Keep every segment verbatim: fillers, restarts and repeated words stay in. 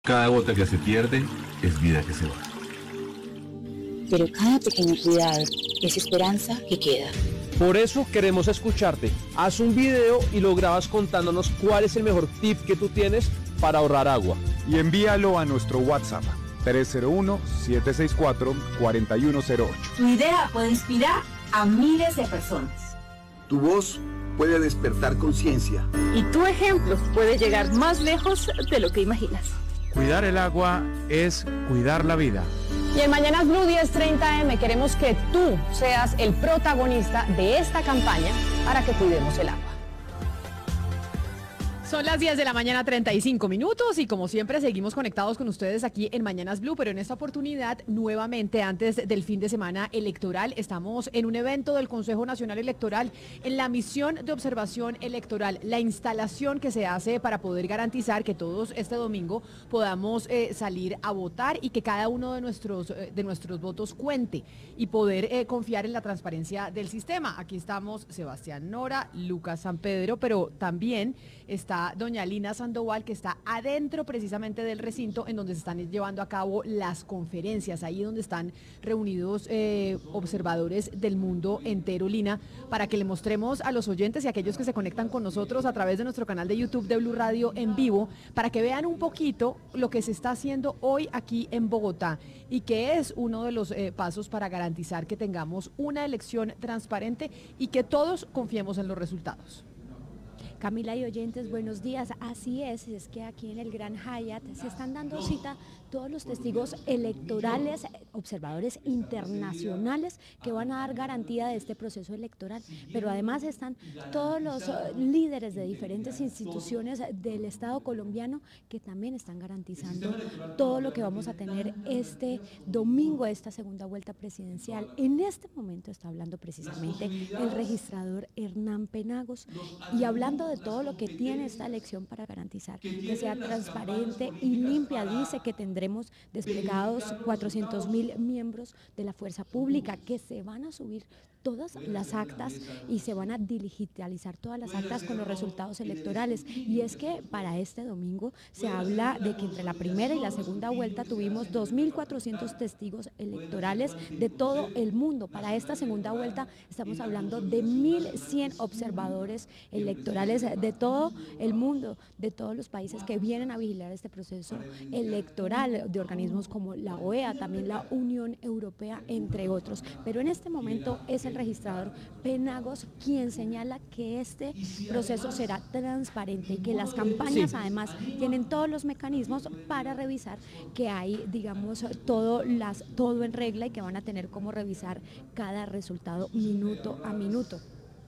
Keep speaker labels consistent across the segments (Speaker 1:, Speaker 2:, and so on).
Speaker 1: Cada gota que se pierde es vida que se va.
Speaker 2: Pero cada pequeño cuidado es esperanza que queda.
Speaker 3: Por eso queremos escucharte. Haz un video y lo grabas contándonos cuál es el mejor tip que tú tienes para ahorrar agua.
Speaker 4: Y envíalo a nuestro WhatsApp tres cero uno, siete seis cuatro, cuatro uno cero ocho.
Speaker 5: Tu idea puede inspirar a miles de personas.
Speaker 6: Tu voz puede despertar conciencia.
Speaker 7: Y tu ejemplo puede llegar más lejos de lo que imaginas.
Speaker 8: Cuidar el agua es cuidar la vida.
Speaker 9: Y en Mañanas Blue diez treinta eme queremos que tú seas el protagonista de esta campaña para que cuidemos el agua.
Speaker 10: Son las diez de la mañana, treinta y cinco minutos, y como siempre seguimos conectados con ustedes aquí en Mañanas Blue, pero en esta oportunidad, nuevamente antes del fin de semana electoral, estamos en un evento del Consejo Nacional Electoral, en la misión de observación electoral, la instalación que se hace para poder garantizar que todos este domingo podamos eh, salir a votar y que cada uno de nuestros, eh, de nuestros votos cuente y poder eh, confiar en la transparencia del sistema. Aquí estamos Sebastián Nora, Lucas San Pedro, pero también está doña Lina Sandoval, que está adentro precisamente del recinto en donde se están llevando a cabo las conferencias, ahí donde están reunidos eh, observadores del mundo entero, Lina, para que le mostremos a los oyentes y a aquellos que se conectan con nosotros a través de nuestro canal de YouTube de Blue Radio en vivo, para que vean un poquito lo que se está haciendo hoy aquí en Bogotá y que es uno de los eh, pasos para garantizar que tengamos una elección transparente y que todos confiemos en los resultados.
Speaker 11: Camila y oyentes, buenos días. Así es, es que aquí en el Gran Hyatt se están dando cita todos los testigos electorales, observadores internacionales que van a dar garantía de este proceso electoral, pero además están todos los líderes de diferentes instituciones del Estado colombiano que también están garantizando todo lo que vamos a tener este domingo, esta segunda vuelta presidencial. En este momento está hablando precisamente el registrador Hernán Penagos y hablando de de todo lo que tiene esta elección para garantizar que sea transparente y limpia. Dice que tendremos desplegados cuatrocientos mil miembros de la fuerza pública, que se van a subir todas las actas y se van a digitalizar todas las actas con los resultados electorales. Y es que para este domingo se habla de que entre la primera y la segunda vuelta tuvimos dos mil cuatrocientos testigos electorales de todo el mundo. Para esta segunda vuelta estamos hablando de mil cien observadores electorales de todo el mundo, de todos los países que vienen a vigilar este proceso electoral, de organismos como la O E A, también la Unión Europea, entre otros. Pero en este momento es el el registrador Penagos quien señala que este proceso será transparente y que las campañas sí. además tienen todos los mecanismos para revisar que hay, digamos, todo, las, todo en regla y que van a tener cómo revisar cada resultado minuto a minuto.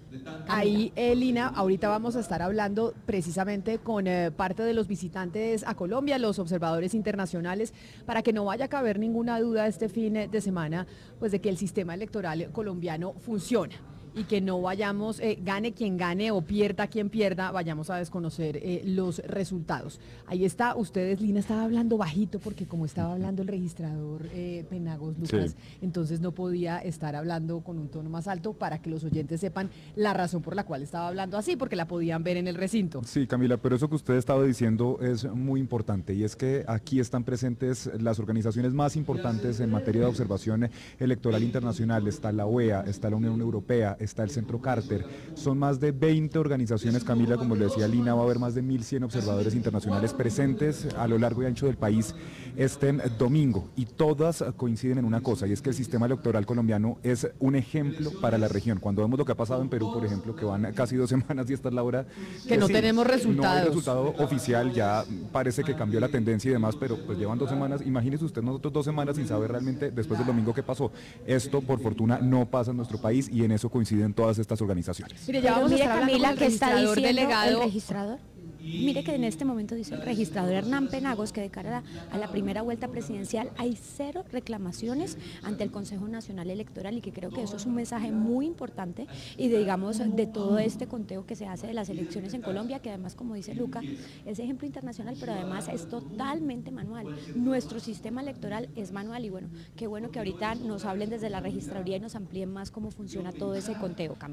Speaker 10: Ahí, eh, Lina, ahorita vamos a estar hablando precisamente con eh, parte de los visitantes a Colombia, los observadores internacionales, para que no vaya a caber ninguna duda este fin de semana, pues de que el sistema electoral colombiano funciona y que no vayamos, eh, gane quien gane o pierda quien pierda, vayamos a desconocer eh, los resultados. Ahí está, ustedes, Lina estaba hablando bajito porque como estaba hablando el registrador eh, Penagos, Lucas, sí. entonces no podía estar hablando con un tono más alto para que los oyentes sepan la razón por la cual estaba hablando así, porque la podían ver en el recinto.
Speaker 4: Sí, Camila, pero eso que usted estaba diciendo es muy importante y es que aquí están presentes las organizaciones más importantes en materia de observación electoral internacional. Está la O E A, está la Unión Europea, está el Centro Carter, son más de veinte organizaciones, Camila, como le decía Lina, va a haber más de mil cien observadores internacionales presentes a lo largo y ancho del país este domingo, y todas coinciden en una cosa, y es que el sistema electoral colombiano es un ejemplo para la región. Cuando vemos lo que ha pasado en Perú, por ejemplo, que van casi dos semanas y esta es la hora
Speaker 10: que no sí, tenemos resultados.
Speaker 4: No hay resultado oficial, ya parece que cambió la tendencia y demás, pero pues llevan dos semanas, imagínese usted nosotros dos semanas sin saber realmente después del domingo qué pasó. Esto por fortuna no pasa en nuestro país y en eso coinciden todas estas organizaciones.
Speaker 11: Mire, ya vamos Mire, a estar Camila, con el que está diciendo delegado. El registrador. Mire que en este momento dice el registrador Hernán Penagos que de cara a la, a la primera vuelta presidencial hay cero reclamaciones ante el Consejo Nacional Electoral y que creo que eso es un mensaje muy importante y de, digamos, de todo este conteo que se hace de las elecciones en Colombia, que además, como dice Luca, es ejemplo internacional, pero además es totalmente manual. Nuestro sistema electoral es manual y bueno, qué bueno que ahorita nos hablen desde la registraduría y nos amplíen más cómo funciona todo ese conteo, Camila.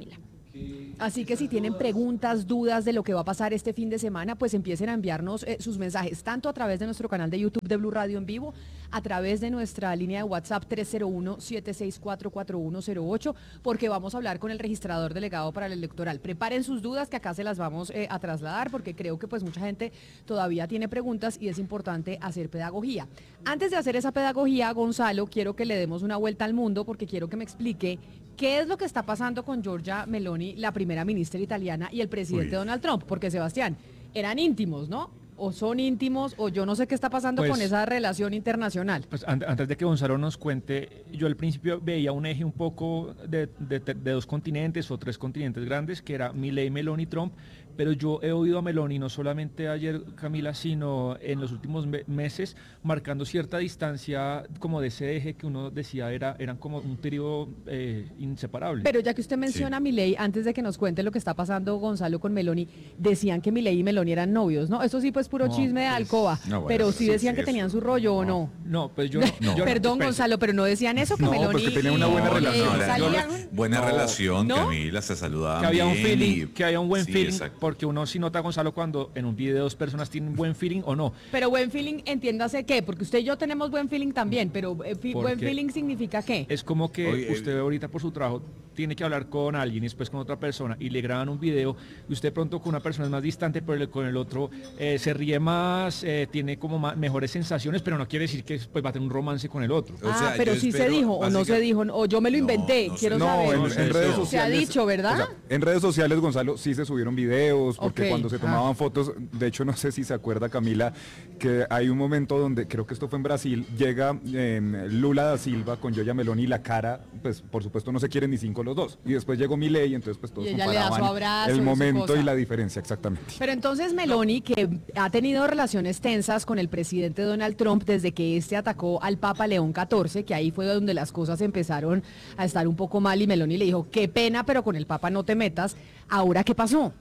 Speaker 10: Así que si tienen preguntas, dudas de lo que va a pasar este fin de semana, pues empiecen a enviarnos eh, sus mensajes, tanto a través de nuestro canal de YouTube de Blue Radio en vivo, a través de nuestra línea de WhatsApp tres cero uno, siete seis cuatro, cuatro uno cero ocho, porque vamos a hablar con el registrador delegado para el electoral. Preparen sus dudas, que acá se las vamos eh, a trasladar, porque creo que pues mucha gente todavía tiene preguntas y es importante hacer pedagogía. Antes de hacer esa pedagogía, Gonzalo, quiero que le demos una vuelta al mundo, porque quiero que me explique qué es lo que está pasando con Giorgia Meloni, la primera ministra italiana, y el presidente Uy. Donald Trump, porque Sebastián, eran íntimos, ¿no? O son íntimos, o yo no sé qué está pasando pues, con esa relación internacional.
Speaker 8: Pues antes de que Gonzalo nos cuente, yo al principio veía un eje un poco de, de, de dos continentes o tres continentes grandes, que era Milei, Meloni, Trump, pero yo he oído a Meloni, no solamente ayer, Camila, sino en los últimos me meses, marcando cierta distancia como de ese eje que uno decía era, eran como un trío eh, inseparable.
Speaker 10: Pero ya que usted menciona sí. a Milei, antes de que nos cuente lo que está pasando Gonzalo con Meloni, decían que Milei y Meloni eran novios, ¿no? Eso sí, pues puro no, chisme de alcoba, no, bueno, pero sí, sí decían sí, que eso. tenían su rollo, ¿o no?
Speaker 8: No, pues yo no.
Speaker 10: no. Perdón, no, Gonzalo, pero no decían eso, que
Speaker 4: no,
Speaker 10: Meloni...
Speaker 4: No, porque tenían una buena
Speaker 10: y,
Speaker 4: relación.
Speaker 10: Eh, salían...
Speaker 12: Buena relación, Camila, se saludaban
Speaker 8: que había un
Speaker 12: bien
Speaker 8: feeling,
Speaker 12: y...
Speaker 8: que había un buen
Speaker 12: sí,
Speaker 8: feeling,
Speaker 12: exacto.
Speaker 8: Porque uno sí nota, Gonzalo, cuando en un video dos personas tienen buen feeling o no.
Speaker 10: Pero buen feeling, entiéndase qué, porque usted y yo tenemos buen feeling también, pero eh, fi buen feeling significa qué.
Speaker 8: Es como que Oye, usted ahorita por su trabajo tiene que hablar con alguien y después con otra persona y le graban un video y usted pronto con una persona es más distante, pero con el otro eh, se ríe más, eh, tiene como más, mejores sensaciones, pero no quiere decir que pues, va a tener un romance con el otro.
Speaker 10: Ah, o sea, pero sí se dijo o no se dijo, o yo me lo inventé,
Speaker 4: no, no
Speaker 10: quiero
Speaker 4: no,
Speaker 10: saber.
Speaker 4: En, en redes sociales,
Speaker 10: se ha dicho, ¿verdad?
Speaker 4: O sea, en redes sociales, Gonzalo, sí se subieron videos, porque
Speaker 10: okay.
Speaker 4: cuando se tomaban
Speaker 10: ah.
Speaker 4: fotos, de hecho no sé si se acuerda Camila, que hay un momento donde, creo que esto fue en Brasil, llega eh, Lula da Silva con Giorgia Meloni y la cara, pues por supuesto no se quieren ni cinco los dos, y después llegó Milei, entonces pues todos
Speaker 10: y ella le da su abrazo
Speaker 4: el
Speaker 10: y
Speaker 4: momento
Speaker 10: su
Speaker 4: y la diferencia, exactamente.
Speaker 10: Pero entonces Meloni, que ha tenido relaciones tensas con el presidente Donald Trump desde que este atacó al Papa León catorce, que ahí fue donde las cosas empezaron a estar un poco mal y Meloni le dijo, qué pena, pero con el Papa no te metas. ¿Ahora qué pasó?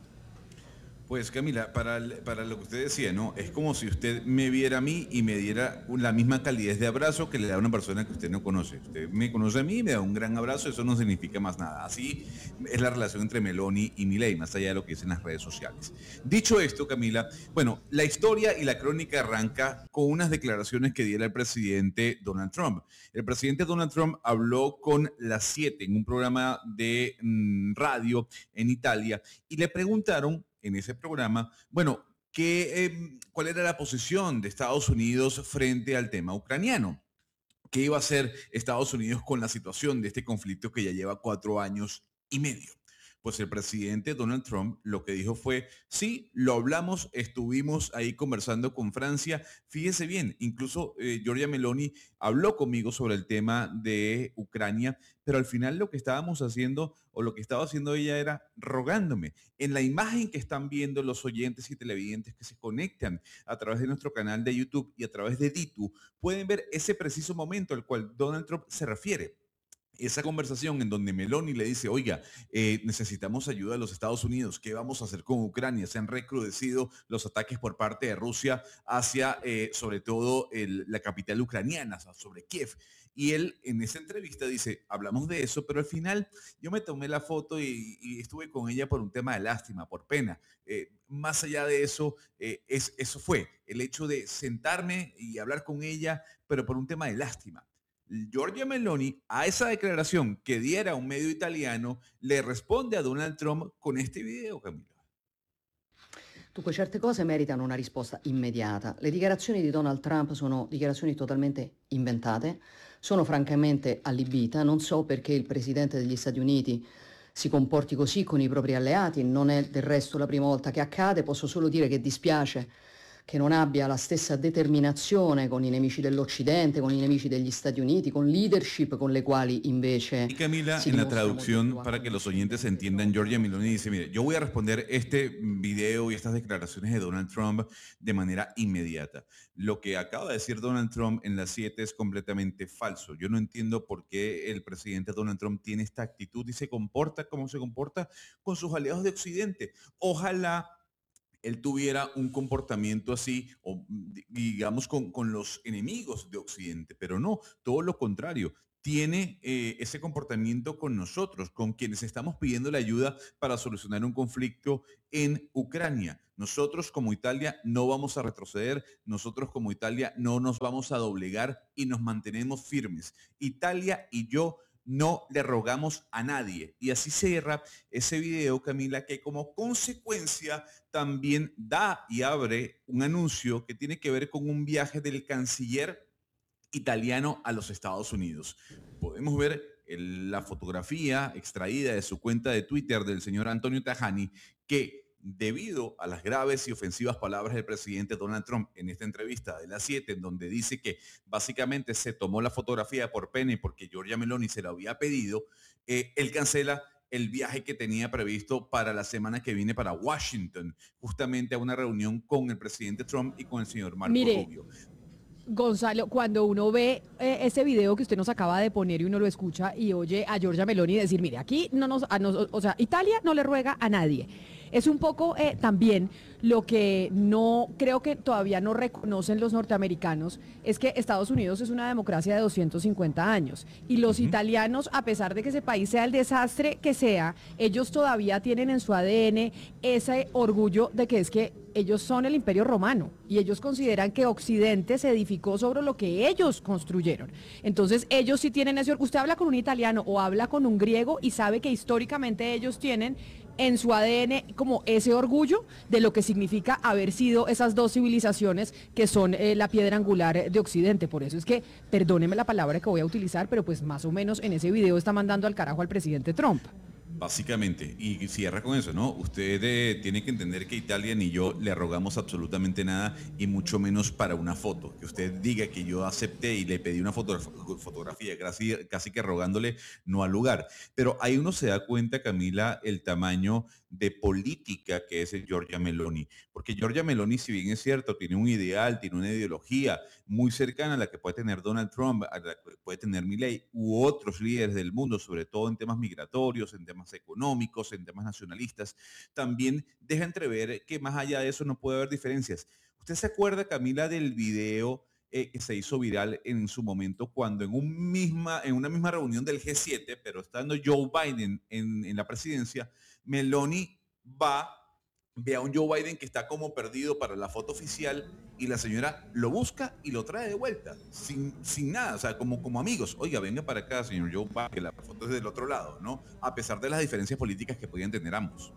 Speaker 12: Pues Camila, para, para lo que usted decía, ¿no? Es como si usted me viera a mí y me diera la misma calidez de abrazo que le da a una persona que usted no conoce. Usted me conoce a mí y me da un gran abrazo, eso no significa más nada. Así es la relación entre Meloni y Milei, más allá de lo que dicen las redes sociales. Dicho esto, Camila, bueno, la historia y la crónica arranca con unas declaraciones que diera el presidente Donald Trump. El presidente Donald Trump habló con Las siete en un programa de mmm, radio en Italia y le preguntaron en ese programa, bueno, ¿qué, eh, ¿cuál era la posición de Estados Unidos frente al tema ucraniano? ¿Qué iba a hacer Estados Unidos con la situación de este conflicto que ya lleva cuatro años y medio? Pues el presidente Donald Trump lo que dijo fue, sí, lo hablamos, estuvimos ahí conversando con Francia. Fíjese bien, incluso eh, Giorgia Meloni habló conmigo sobre el tema de Ucrania, pero al final lo que estábamos haciendo o lo que estaba haciendo ella era rogándome. En la imagen que están viendo los oyentes y televidentes que se conectan a través de nuestro canal de YouTube y a través de Ditu, pueden ver ese preciso momento al cual Donald Trump se refiere. Esa conversación en donde Meloni le dice, oiga, eh, necesitamos ayuda de los Estados Unidos, ¿qué vamos a hacer con Ucrania? Se han recrudecido los ataques por parte de Rusia hacia, eh, sobre todo, el, la capital ucraniana, sobre Kiev. Y él en esa entrevista dice, hablamos de eso, pero al final yo me tomé la foto y, y estuve con ella por un tema de lástima, por pena. Eh, más allá de eso, eh, es, eso fue el hecho de sentarme y hablar con ella, pero por un tema de lástima. Giorgia Meloni, a esa declaración que diera un medio italiano, le risponde a Donald Trump con este video, Camila.
Speaker 13: Dunque, certe cose meritano una risposta immediata. Le dichiarazioni di Donald Trump sono dichiarazioni totalmente inventate, sono francamente allibita, non so perché il Presidente degli Stati Uniti si comporti così con i propri alleati, non è del resto la prima volta che accade, posso solo dire che dispiace che non abbia la stessa determinazione con i nemici dell'Occidente, con i nemici degli Stati Uniti, con leadership con le quali invece...
Speaker 12: Y Camila, en la traducción, para que los oyentes entiendan, Giorgia Meloni dice, mire, yo voy a responder este video y estas declaraciones de Donald Trump de manera inmediata. Lo que acaba de decir Donald Trump en Las siete es completamente falso. Yo no entiendo por qué el presidente Donald Trump tiene esta actitud y se comporta como se comporta con sus aliados de Occidente. Ojalá él tuviera un comportamiento así, o digamos con, con los enemigos de Occidente, pero no, todo lo contrario. Tiene eh, ese comportamiento con nosotros, con quienes estamos pidiendo la ayuda para solucionar un conflicto en Ucrania. Nosotros como Italia no vamos a retroceder, nosotros como Italia no nos vamos a doblegar y nos mantenemos firmes. Italia y yo no le rogamos a nadie. Y así cierra ese video, Camila, que como consecuencia también da y abre un anuncio que tiene que ver con un viaje del canciller italiano a los Estados Unidos. Podemos ver el, la fotografía extraída de su cuenta de Twitter del señor Antonio Tajani, que debido a las graves y ofensivas palabras del presidente Donald Trump en esta entrevista de las siete, en donde dice que básicamente se tomó la fotografía por pena y porque Giorgia Meloni se la había pedido, eh, él cancela el viaje que tenía previsto para la semana que viene para Washington, justamente a una reunión con el presidente Trump y con el señor Marco
Speaker 10: Mire,
Speaker 12: Rubio.
Speaker 10: Gonzalo, cuando uno ve eh, ese video que usted nos acaba de poner y uno lo escucha y oye a Giorgia Meloni decir, mire, aquí no nos, a nos, o sea, Italia no le ruega a nadie. Es un poco eh, también lo que no creo que todavía no reconocen los norteamericanos, es que Estados Unidos es una democracia de doscientos cincuenta años y los uh-huh. italianos, a pesar de que ese país sea el desastre que sea, ellos todavía tienen en su A D N ese orgullo de que es que ellos son el Imperio Romano y ellos consideran que Occidente se edificó sobre lo que ellos construyeron. Entonces ellos sí tienen ese orgullo. Usted habla con un italiano o habla con un griego y sabe que históricamente ellos tienen en su A D N como ese orgullo de lo que significa haber sido esas dos civilizaciones que son eh, la piedra angular de Occidente. Por eso es que, perdóneme la palabra que voy a utilizar, pero pues más o menos en ese video está mandando al carajo al presidente Trump.
Speaker 12: Básicamente, y cierra con eso, ¿no? Usted eh, tiene que entender que Italia ni yo le rogamos absolutamente nada y mucho menos para una foto. Que usted diga que yo acepté y le pedí una fotograf fotografía casi, casi que rogándole no al lugar. Pero ahí uno se da cuenta, Camila, el tamaño de política que es el Giorgia Meloni. Porque Giorgia Meloni, si bien es cierto, tiene un ideal, tiene una ideología muy cercana a la que puede tener Donald Trump, a la que puede tener Milei u otros líderes del mundo, sobre todo en temas migratorios, en temas económicos, en temas nacionalistas, también deja entrever que más allá de eso no puede haber diferencias. ¿Usted se acuerda, Camila, del video eh, que se hizo viral en su momento cuando en, un misma, en una misma reunión del G siete, pero estando Joe Biden en, en la presidencia, Meloni va, ve a un Joe Biden que está como perdido para la foto oficial y la señora lo busca y lo trae de vuelta, sin, sin nada, o sea, como, como amigos. Oiga, venga para acá, señor Joe Biden, que la foto es del otro lado, ¿no? A pesar de las diferencias políticas que podían tener ambos.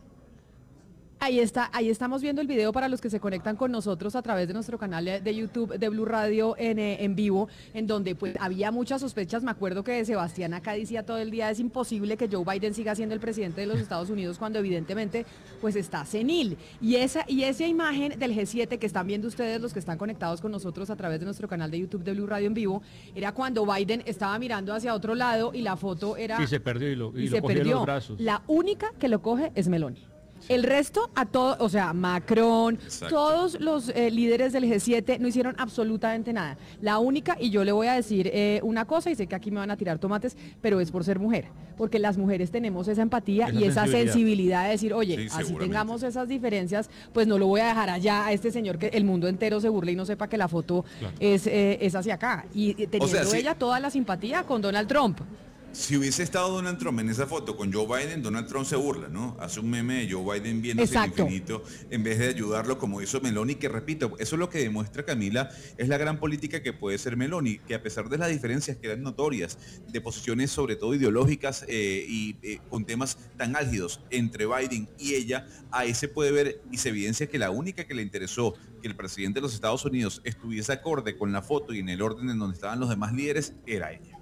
Speaker 10: Ahí está, ahí estamos viendo el video para los que se conectan con nosotros a través de nuestro canal de YouTube de Blue Radio en, en vivo, en donde pues había muchas sospechas. Me acuerdo que Sebastián acá decía todo el día, es imposible que Joe Biden siga siendo el presidente de los Estados Unidos cuando evidentemente pues está senil. Y esa, y esa imagen del G siete que están viendo ustedes, los que están conectados con nosotros a través de nuestro canal de YouTube de Blue Radio en vivo, era cuando Biden estaba mirando hacia otro lado y la foto era...
Speaker 8: Sí, se perdió y lo, y
Speaker 10: y
Speaker 8: lo
Speaker 10: se
Speaker 8: cogió en
Speaker 10: perdió.
Speaker 8: los brazos.
Speaker 10: La única que lo coge es Meloni. El resto, a todos, o sea, Macron, Exacto. todos los eh, líderes del G siete no hicieron absolutamente nada. La única, y yo le voy a decir eh, una cosa, y sé que aquí me van a tirar tomates, pero es por ser mujer. Porque las mujeres tenemos esa empatía esa y esa sensibilidad. sensibilidad de decir, oye, sí, así tengamos esas diferencias, pues no lo voy a dejar allá a este señor que el mundo entero se burle y no sepa que la foto claro. es, eh, es hacia acá. Y teniendo o sea, sí. ella toda la simpatía con Donald Trump.
Speaker 12: Si hubiese estado Donald Trump en esa foto con Joe Biden, Donald Trump se burla, ¿no? Hace un meme de Joe Biden viendo hacia el infinito en vez de ayudarlo como hizo Meloni, que repito, eso es lo que demuestra, Camila, es la gran política que puede ser Meloni, que a pesar de las diferencias que eran notorias, de posiciones sobre todo ideológicas eh, y eh, con temas tan álgidos entre Biden y ella, ahí se puede ver y se evidencia que la única que le interesó que el presidente de los Estados Unidos estuviese acorde con la foto y en el orden en donde estaban los demás líderes, era ella.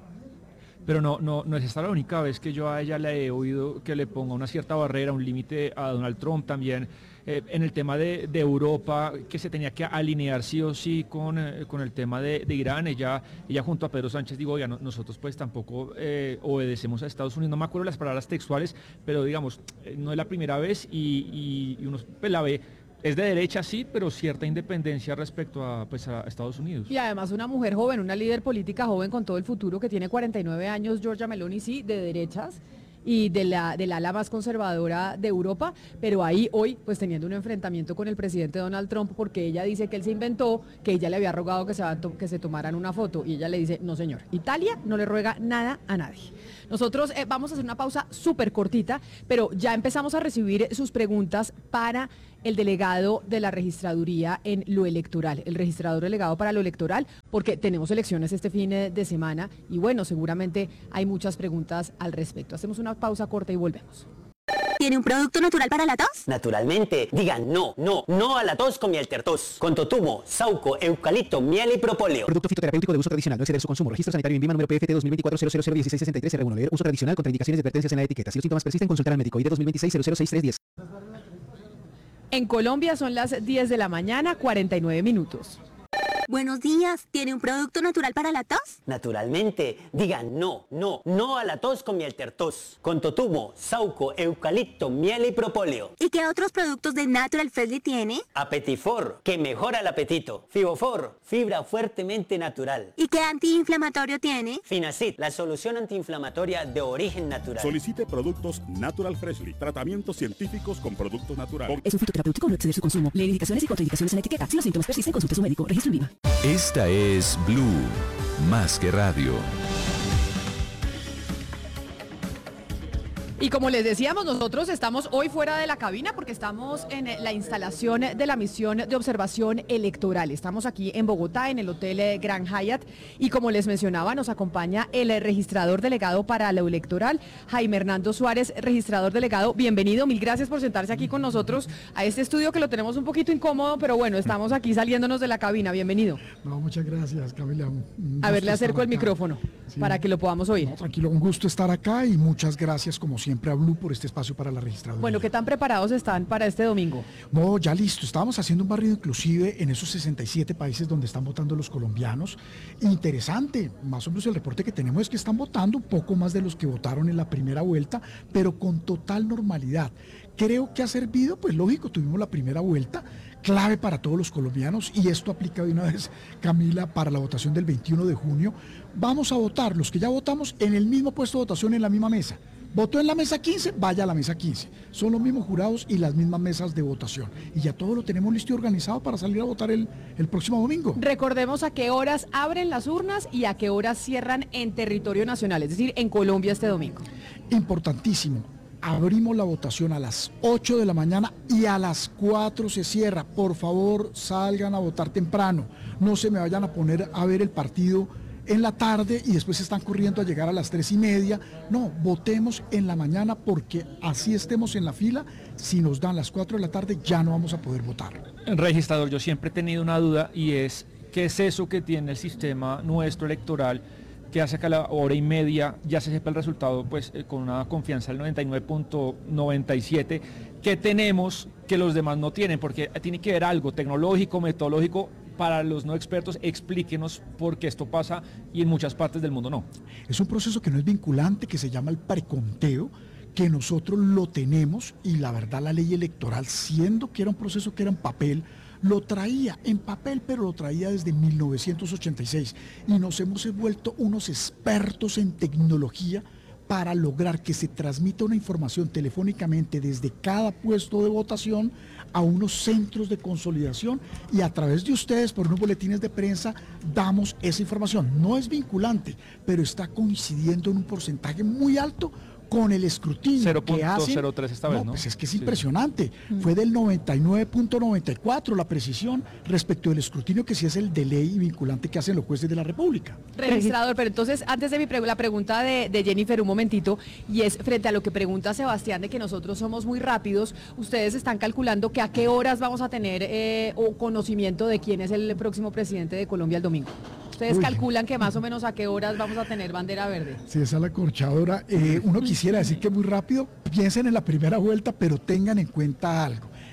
Speaker 8: Pero no, no, no es esta la única vez que yo a ella le he oído que le ponga una cierta barrera, un límite a Donald Trump también. Eh, en el tema de, de Europa, que se tenía que alinear sí o sí con, eh, con el tema de, de Irán. Ella, ella junto a Pedro Sánchez digo, oiga, no, nosotros pues tampoco eh, obedecemos a Estados Unidos. No me acuerdo las palabras textuales, pero digamos, eh, no es la primera vez y, y, y uno pues, la ve. Es de derecha, sí, pero cierta independencia respecto a, pues, a Estados Unidos.
Speaker 10: Y además una mujer joven, una líder política joven con todo el futuro que tiene cuarenta y nueve años, Giorgia Meloni, sí, de derechas. y de la del ala más conservadora de Europa, pero ahí hoy pues teniendo un enfrentamiento con el presidente Donald Trump porque ella dice que él se inventó, que ella le había rogado que se, que se tomaran una foto y ella le dice, no señor, Italia no le ruega nada a nadie. Nosotros eh, vamos a hacer una pausa súper cortita, pero ya empezamos a recibir sus preguntas para el delegado de la registraduría en lo electoral, el registrador delegado para lo electoral, porque tenemos elecciones este fin de semana y bueno, seguramente hay muchas preguntas al respecto. Hacemos una pausa corta y volvemos.
Speaker 14: ¿Tiene un producto natural para la tos?
Speaker 15: Naturalmente. Digan no, no, no a la tos con miel tertos. Con totumo, sauco, eucalipto, miel y propóleo.
Speaker 16: Producto fitoterapéutico de uso tradicional, no exceder su consumo. Registro sanitario INVIMA número P F T dos mil veinticuatro cero cero cero dieciséis sesenta y tres R uno. Leer uso tradicional contra indicaciones y advertencias en la etiqueta. Si los síntomas persisten, consultar al médico. I D dos mil veintiséis cero cero seis tres diez.
Speaker 10: En Colombia son las diez de la mañana, cuarenta y nueve minutos.
Speaker 14: Buenos días, ¿tiene un producto natural para la tos?
Speaker 15: Naturalmente. Digan no, no, no a la tos con miel tertos. Con totumo, sauco, eucalipto, miel y propóleo.
Speaker 14: ¿Y qué otros productos de Natural Freshly tiene?
Speaker 15: Apetifor, que mejora el apetito. Fibofor, fibra fuertemente natural.
Speaker 14: ¿Y qué antiinflamatorio tiene?
Speaker 15: Finacid, la solución antiinflamatoria de origen natural.
Speaker 17: Solicite productos Natural Freshly, tratamientos científicos con productos naturales.
Speaker 16: Es un fitoterapéutico, no exceder su consumo. Leer indicaciones y contraindicaciones en la etiqueta. Si los síntomas persisten, consulte a su médico. Registro INVIMA.
Speaker 18: Esta es Blue, más que radio.
Speaker 10: Y como les decíamos, nosotros estamos hoy fuera de la cabina porque estamos en la instalación de la misión de observación electoral. Estamos aquí en Bogotá, en el Hotel Grand Hyatt, y como les mencionaba, nos acompaña el registrador delegado para lo electoral, Jaime Hernando Suárez, registrador delegado. Bienvenido, mil gracias por sentarse aquí con nosotros a este estudio que lo tenemos un poquito incómodo, pero bueno, estamos aquí saliéndonos de la cabina. Bienvenido.
Speaker 19: No, muchas gracias, Camila.
Speaker 10: A ver, le acerco el micrófono sí. para que lo podamos oír.
Speaker 19: No, tranquilo, un gusto estar acá y muchas gracias, como siempre, a Blue por este espacio para la registraduría.
Speaker 10: Bueno, ¿qué tan preparados están para este domingo?
Speaker 19: No, ya listo. Estábamos haciendo un barrido inclusive en esos sesenta y siete países donde están votando los colombianos. Interesante, más o menos el reporte que tenemos es que están votando un poco más de los que votaron en la primera vuelta, pero con total normalidad. Creo que ha servido, pues lógico, tuvimos la primera vuelta, clave para todos los colombianos, y esto aplica de una vez, Camila, para la votación del veintiuno de junio. Vamos a votar, los que ya votamos, en el mismo puesto de votación, en la misma mesa. Votó en la mesa quince, vaya a la mesa quince. Son los mismos jurados y las mismas mesas de votación. Y ya todo lo tenemos listo y organizado para salir a votar el, el próximo domingo.
Speaker 10: Recordemos a qué horas abren las urnas y a qué horas cierran en territorio nacional, es decir, en Colombia este domingo.
Speaker 19: Importantísimo. Abrimos la votación a las ocho de la mañana y a las cuatro se cierra. Por favor, salgan a votar temprano. No se me vayan a poner a ver el partido en la tarde y después están corriendo a llegar a las tres y media. No, votemos en la mañana porque así estemos en la fila. Si nos dan las cuatro de la tarde ya no vamos a poder votar.
Speaker 8: Registrador, yo siempre he tenido una duda y es ¿qué es eso que tiene el sistema nuestro electoral que hace que a la hora y media ya se sepa el resultado pues eh, con una confianza del noventa y nueve punto noventa y siete que tenemos que los demás no tienen? Porque tiene que haber algo tecnológico, metodológico. Para los no expertos, explíquenos por qué esto pasa y en muchas partes del mundo no.
Speaker 19: Es un proceso que no es vinculante, que se llama el preconteo, que nosotros lo tenemos y la verdad la ley electoral, siendo que era un proceso que era en papel, lo traía en papel, pero lo traía desde mil novecientos ochenta y seis y nos hemos vuelto unos expertos en tecnología para lograr que se transmita una información telefónicamente desde cada puesto de votación a unos centros de consolidación y a través de ustedes, por unos boletines de prensa, damos esa información. No es vinculante, pero está coincidiendo en un porcentaje muy alto con el escrutinio
Speaker 8: cero punto
Speaker 19: que
Speaker 8: cero tres
Speaker 19: hacen,
Speaker 8: esta vez,
Speaker 19: no,
Speaker 8: ¿no?
Speaker 19: pues es que es
Speaker 8: sí.
Speaker 19: impresionante. Mm. Fue del noventa y nueve punto noventa y cuatro la precisión respecto del escrutinio, que sí es el de ley y vinculante que hacen los jueces de la República.
Speaker 10: Registrador, pero entonces, antes de mi pre la pregunta de, de Jennifer, un momentito, y es frente a lo que pregunta Sebastián de que nosotros somos muy rápidos, ustedes están calculando que a qué horas vamos a tener eh, o conocimiento de quién es el próximo presidente de Colombia el domingo. ¿Ustedes Uy. calculan que más o menos a qué horas vamos a tener bandera verde?
Speaker 19: Sí, esa es la corchadora. Eh, uno quisiera decir que muy rápido, piensen en la primera vuelta, pero tengan en cuenta algo.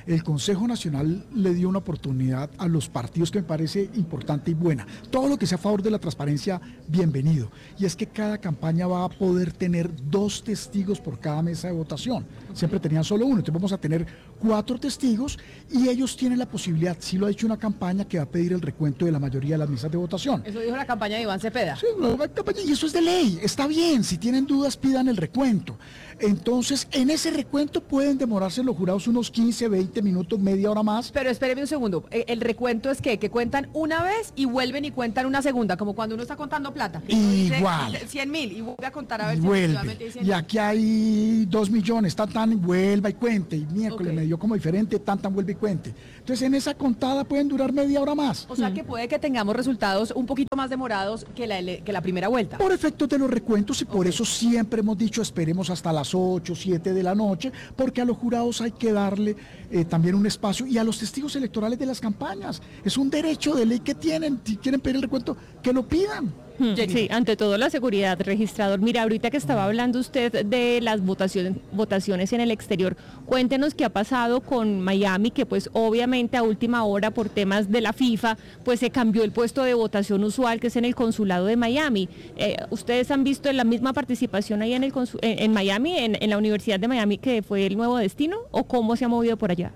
Speaker 19: el Consejo Nacional le dio una oportunidad a los partidos que me parece importante y buena. Todo lo que sea a favor de la transparencia, bienvenido. Y es que cada campaña va a poder tener dos testigos por cada mesa de votación. Siempre tenían solo uno, entonces vamos a tener cuatro testigos y ellos tienen la posibilidad, si lo ha dicho una campaña, que va a pedir el recuento de la mayoría de las mesas de votación.
Speaker 10: Eso dijo la campaña de Iván Cepeda.
Speaker 19: Sí, y eso es de ley, está bien, si tienen dudas pidan el recuento. Entonces, en ese recuento pueden demorarse los jurados unos quince, veinte minutos, media hora más.
Speaker 10: Pero espéreme un segundo, el recuento es que, que cuentan una vez y vuelven y cuentan una segunda, como cuando uno está contando plata.
Speaker 19: Igual.
Speaker 10: Dice cien mil y vuelve a contar a ver
Speaker 19: y
Speaker 10: si
Speaker 19: vuelve. Y aquí hay dos millones, tan tan, y vuelva y cuente. Y miércoles okay. me dio como diferente, tan tan, vuelve y cuente. Entonces, en esa contada pueden durar media hora más.
Speaker 10: O sea que puede que tengamos resultados un poquito más demorados que la, que la primera vuelta.
Speaker 19: Por efectos de los recuentos y por okay. eso siempre hemos dicho esperemos hasta las ocho, siete de la noche, porque a los jurados hay que darle eh, también un espacio y a los testigos electorales de las campañas. Es un derecho de ley que tienen, si quieren pedir el recuento, que lo pidan.
Speaker 7: Sí, ante todo la seguridad, registrador. Mira, ahorita que estaba hablando usted de las votaciones, votaciones en el exterior, cuéntenos qué ha pasado con Miami, que pues obviamente a última hora por temas de la FIFA, pues se cambió el puesto de votación usual que es en el consulado de Miami. Eh, ¿Ustedes han visto la misma participación ahí en, el consu- en, en Miami, en, en la Universidad de Miami, que fue el nuevo destino, o cómo se ha movido por allá?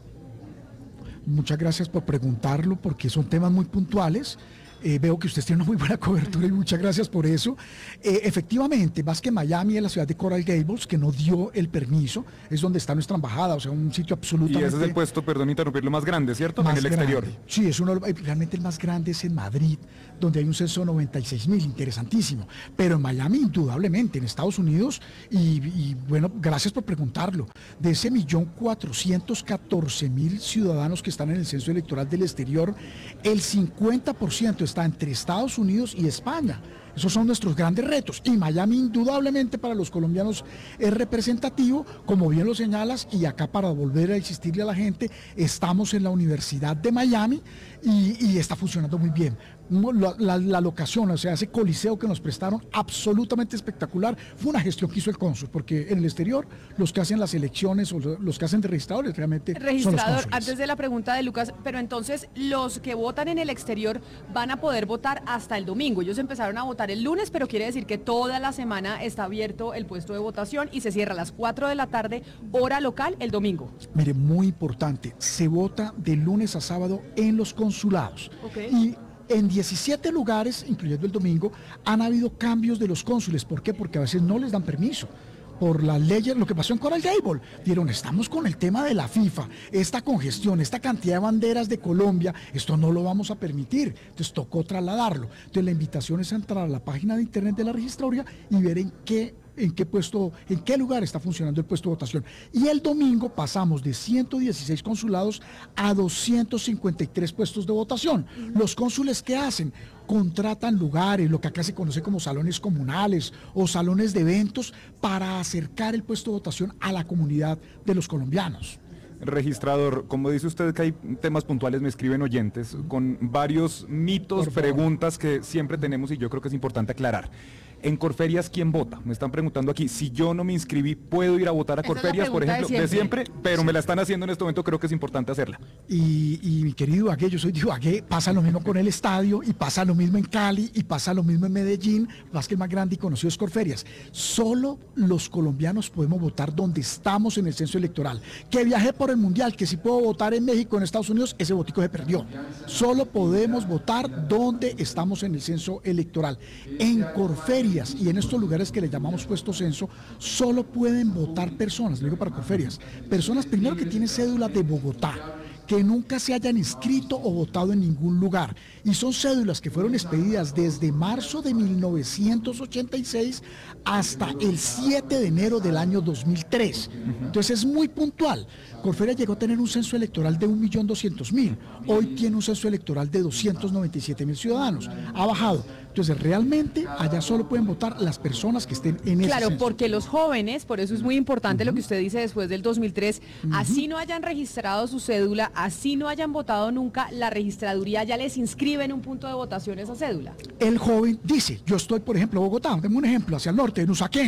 Speaker 19: Muchas gracias por preguntarlo, porque son temas muy puntuales. Eh, veo que ustedes tienen una muy buena cobertura y muchas gracias por eso. Eh, efectivamente, más que Miami es la ciudad de Coral Gables, que no dio el permiso, es donde está nuestra embajada, o sea, un sitio absolutamente...
Speaker 4: Y ese es el puesto, perdón interrumpirlo, más grande, ¿cierto?
Speaker 19: Más
Speaker 4: en el
Speaker 19: grande.
Speaker 4: exterior.
Speaker 19: Sí, es uno, realmente el más grande es en Madrid, donde hay un censo de noventa y seis mil, interesantísimo. Pero en Miami, indudablemente, en Estados Unidos, y, y bueno, gracias por preguntarlo, de ese millón cuatrocientos catorce mil ciudadanos que están en el censo electoral del exterior, el cincuenta por ciento está entre Estados Unidos y España. Esos son nuestros grandes retos y Miami indudablemente para los colombianos es representativo, como bien lo señalas, y acá para volver a insistirle a la gente, estamos en la Universidad de Miami y, y está funcionando muy bien. La, la, la locación, o sea, ese coliseo que nos prestaron, absolutamente espectacular, fue una gestión que hizo el cónsul, porque en el exterior los que hacen las elecciones o los que hacen de registradores realmente
Speaker 10: Registrador,
Speaker 19: son los cónsules.
Speaker 10: Antes de la pregunta de Lucas, pero entonces los que votan en el exterior van a poder votar hasta el domingo. Ellos empezaron a votar el lunes, pero quiere decir que toda la semana está abierto el puesto de votación y se cierra a las cuatro de la tarde, hora local, el domingo.
Speaker 19: Mire, muy importante, se vota de lunes a sábado en los consulados.
Speaker 10: Okay.
Speaker 19: Y en diecisiete lugares, incluyendo el domingo, han habido cambios de los cónsules. ¿Por qué? Porque a veces no les dan permiso. Por las leyes, lo que pasó en Coral Gables, dieron, estamos con el tema de la FIFA, esta congestión, esta cantidad de banderas de Colombia, esto no lo vamos a permitir, entonces tocó trasladarlo. Entonces la invitación es a entrar a la página de internet de la registraduría y ver en qué en qué puesto, en qué lugar está funcionando el puesto de votación. Y el domingo pasamos de ciento dieciséis consulados a doscientos cincuenta y tres puestos de votación. Uh-huh. Los cónsules, ¿qué hacen? Contratan lugares, lo que acá se conoce como salones comunales o salones de eventos, para acercar el puesto de votación a la comunidad de los colombianos.
Speaker 4: Registrador, como dice usted que hay temas puntuales, me escriben oyentes con varios mitos, preguntas que siempre tenemos y yo creo que es importante aclarar. En Corferias, ¿quién vota? Me están preguntando aquí, si yo no me inscribí, ¿puedo ir a votar a
Speaker 10: Esa
Speaker 4: Corferias, por ejemplo? De siempre, de siempre pero
Speaker 19: sí.
Speaker 4: me la están haciendo en este momento, creo que es importante hacerla.
Speaker 19: Y, y mi querido Ibagué, yo soy de Ibagué, pasa lo mismo con el estadio, y pasa lo mismo en Cali, y pasa lo mismo en Medellín, más que el más grande y conocido es Corferias. Solo los colombianos podemos votar donde estamos en el censo electoral. Que viajé por el Mundial, que si puedo votar en México, en Estados Unidos, ese votico se perdió. Solo podemos votar donde estamos en el censo electoral. En Corferias y en estos lugares que le llamamos puesto censo, solo pueden votar personas, lo digo para Corferias, personas primero que tienen cédula de Bogotá, que nunca se hayan inscrito o votado en ningún lugar. Y son cédulas que fueron expedidas desde marzo de mil novecientos ochenta y seis hasta el siete de enero del año dos mil tres. Entonces es muy puntual. Corferias llegó a tener un censo electoral de un millón doscientos mil. Hoy tiene un censo electoral de doscientos noventa y siete mil ciudadanos. Ha bajado. Entonces realmente allá solo pueden votar las personas que estén en ese
Speaker 10: Claro,
Speaker 19: censo.
Speaker 10: porque los jóvenes, por eso es muy importante uh-huh. lo que usted dice después del dos mil tres, uh-huh. así no hayan registrado su cédula, así no hayan votado nunca, la registraduría ya les inscribe en un punto de votación esa cédula.
Speaker 19: El joven dice, yo estoy, por ejemplo, en Bogotá, dame un ejemplo, hacia el norte, en Usaquén,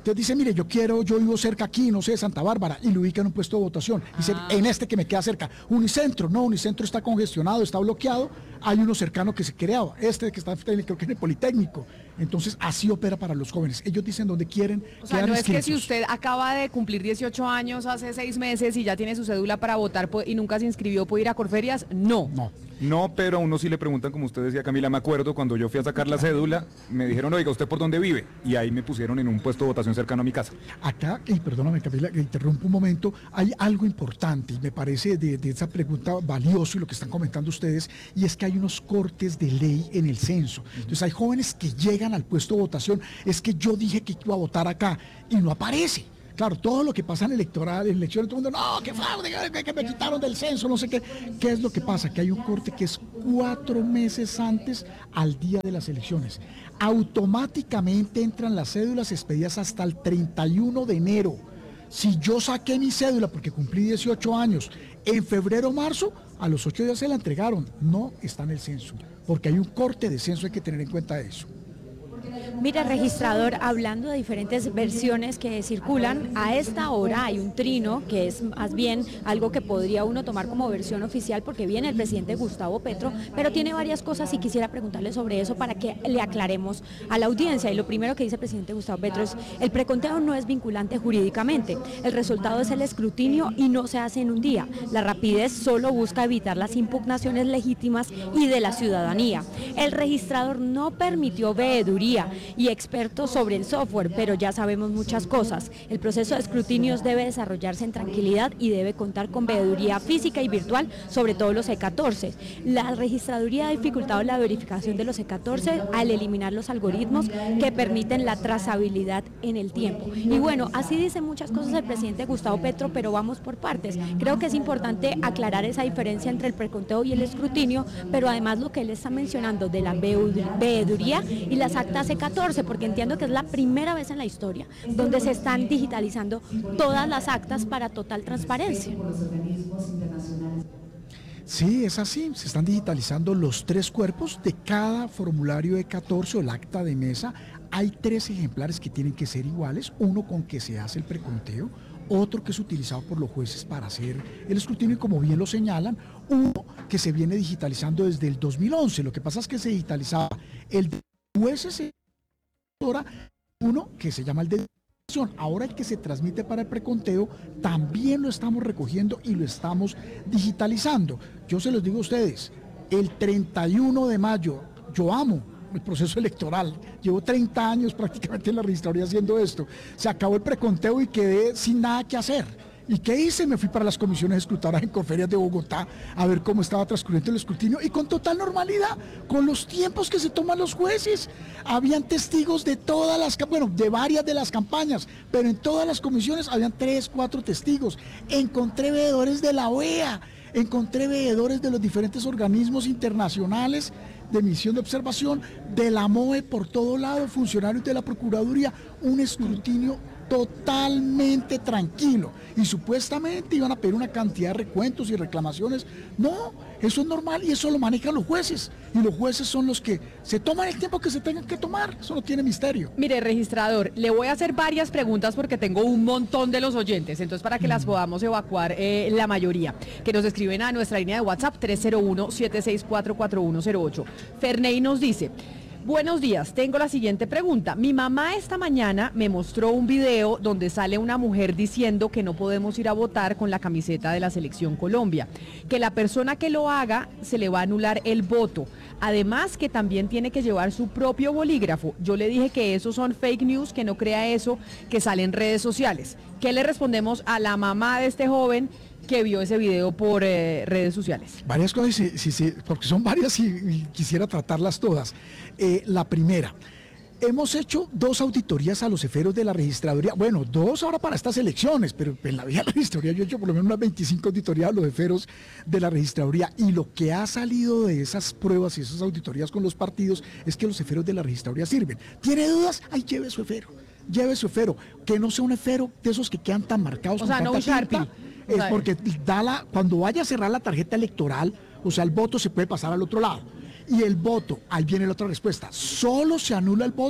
Speaker 19: Entonces dice, mire, yo quiero, yo vivo cerca aquí, no sé, de Santa Bárbara, y lo ubica en un puesto de votación. Dice,
Speaker 10: Ah.
Speaker 19: en este que me queda cerca. Unicentro, no, Unicentro está congestionado, está bloqueado. Hay uno cercano que se creaba, este que está, creo que en el Politécnico. Entonces, así opera para los jóvenes. Ellos dicen donde quieren.
Speaker 10: O sea,
Speaker 19: quedan
Speaker 10: no es que si
Speaker 19: inscritos.
Speaker 10: usted acaba de cumplir dieciocho años hace seis meses y ya tiene su cédula para votar pu- y nunca se inscribió, ¿puede ir a Corferias? No.
Speaker 19: No.
Speaker 4: No, pero a uno sí le preguntan, como usted decía, Camila, me acuerdo cuando yo fui a sacar la cédula, me dijeron, oiga, ¿usted por dónde vive? Y ahí me pusieron en un puesto de votación cercano a mi casa.
Speaker 19: Acá, y perdóname Camila, que interrumpo un momento, hay algo importante y me parece de, de esa pregunta valioso y lo que están comentando ustedes, y es que hay unos cortes de ley en el censo. Entonces hay jóvenes que llegan al puesto de votación, es que yo dije que iba a votar acá y no aparece. Claro, todo lo que pasa en electoral, en elecciones, todo el mundo, no, que fraude, que, que me quitaron del censo, no sé qué. ¿Qué es lo que pasa? Que hay un corte que es cuatro meses antes al día de las elecciones. Automáticamente entran las cédulas expedidas hasta el treinta y uno de enero. Si yo saqué mi cédula porque cumplí dieciocho años en febrero o marzo, a los ocho días se la entregaron. No está en el censo, porque hay un corte de censo, hay que tener en cuenta eso.
Speaker 11: Mira, registrador, hablando de diferentes versiones que circulan, a esta hora hay un trino que es más bien algo que podría uno tomar como versión oficial porque viene el presidente Gustavo Petro, pero tiene varias cosas y quisiera preguntarle sobre eso para que le aclaremos a la audiencia. Y lo primero que dice el presidente Gustavo Petro es, el preconteo no es vinculante jurídicamente, el resultado es el escrutinio y no se hace en un día. La rapidez solo busca evitar las impugnaciones legítimas y de la ciudadanía. El registrador no permitió veeduría y expertos sobre el software, pero ya sabemos muchas cosas. El proceso de escrutinios debe desarrollarse en tranquilidad y debe contar con veeduría física y virtual, sobre todo los E catorce. La registraduría ha dificultado la verificación de los E catorce al eliminar los algoritmos que permiten la trazabilidad en el tiempo. Y bueno, así dice muchas cosas el presidente Gustavo Petro, pero vamos por partes. Creo que es importante aclarar esa diferencia entre el preconteo y el escrutinio, pero además lo que él está mencionando de la veeduría y las actas E catorce, porque entiendo que es la primera vez en la historia donde se están digitalizando todas las actas para total transparencia.
Speaker 19: Sí, es así, se están digitalizando los tres cuerpos de cada formulario E catorce o el acta de mesa. Hay tres ejemplares que tienen que ser iguales, uno con que se hace el preconteo, otro que es utilizado por los jueces para hacer el escrutinio y como bien lo señalan, uno que se viene digitalizando desde el dos mil once. Lo que pasa es que se digitalizaba el de jueces, ahora uno que se llama el de ahora el que se transmite para el preconteo también lo estamos recogiendo y lo estamos digitalizando. Yo se los digo a ustedes, el treinta y uno de mayo, yo amo el proceso electoral, llevo treinta años prácticamente en la registraduría haciendo esto, se acabó el preconteo y quedé sin nada que hacer. ¿Y qué hice? Me fui para las comisiones escrutarias en Corferias de Bogotá a ver cómo estaba transcurriendo el escrutinio y con total normalidad, con los tiempos que se toman los jueces. Habían testigos de todas las, bueno, de varias de las campañas, pero en todas las comisiones habían tres, cuatro testigos. Encontré veedores de la O E A, encontré veedores de los diferentes organismos internacionales de misión de observación, de la M O E por todo lado, funcionarios de la Procuraduría, un escrutinio totalmente tranquilo y supuestamente iban a pedir una cantidad de recuentos y reclamaciones. No, eso es normal y eso lo manejan los jueces y los jueces son los que se toman el tiempo que se tengan que tomar, eso no tiene misterio.
Speaker 10: Mire, registrador, le voy a hacer varias preguntas porque tengo un montón de los oyentes, entonces para que las podamos evacuar eh, la mayoría, que nos escriben a nuestra línea de WhatsApp tres cero uno, siete seis cuatro, cuatro uno cero ocho. Ferney nos dice: buenos días, tengo la siguiente pregunta. Mi mamá esta mañana me mostró un video donde sale una mujer diciendo que no podemos ir a votar con la camiseta de la Selección Colombia, que la persona que lo haga se le va a anular el voto. Además que también tiene que llevar su propio bolígrafo. Yo le dije que esos son fake news, que no crea eso que sale en redes sociales. ¿Qué le respondemos a la mamá de este joven que vio ese video por eh, redes sociales?
Speaker 19: Varias cosas, sí, sí, sí, porque son varias y, y quisiera tratarlas todas. Eh, la primera, hemos hecho dos auditorías a los ceferos de la registraduría, bueno, dos ahora para estas elecciones, pero en la vía registraduría yo he hecho por lo menos unas veinticinco auditorías a los ceferos de la registraduría y lo que ha salido de esas pruebas y esas auditorías con los partidos es que los ceferos de la registraduría sirven. ¿Tiene dudas? Ahí lleve su efero, lleve su efero, que no sea un efero de esos que quedan tan marcados.
Speaker 10: O sea, no un Sharpie.
Speaker 19: Es porque da la, cuando vaya a cerrar la tarjeta electoral, o sea, el voto se puede pasar al otro lado. Y el voto, ahí viene la otra respuesta, solo se anula el voto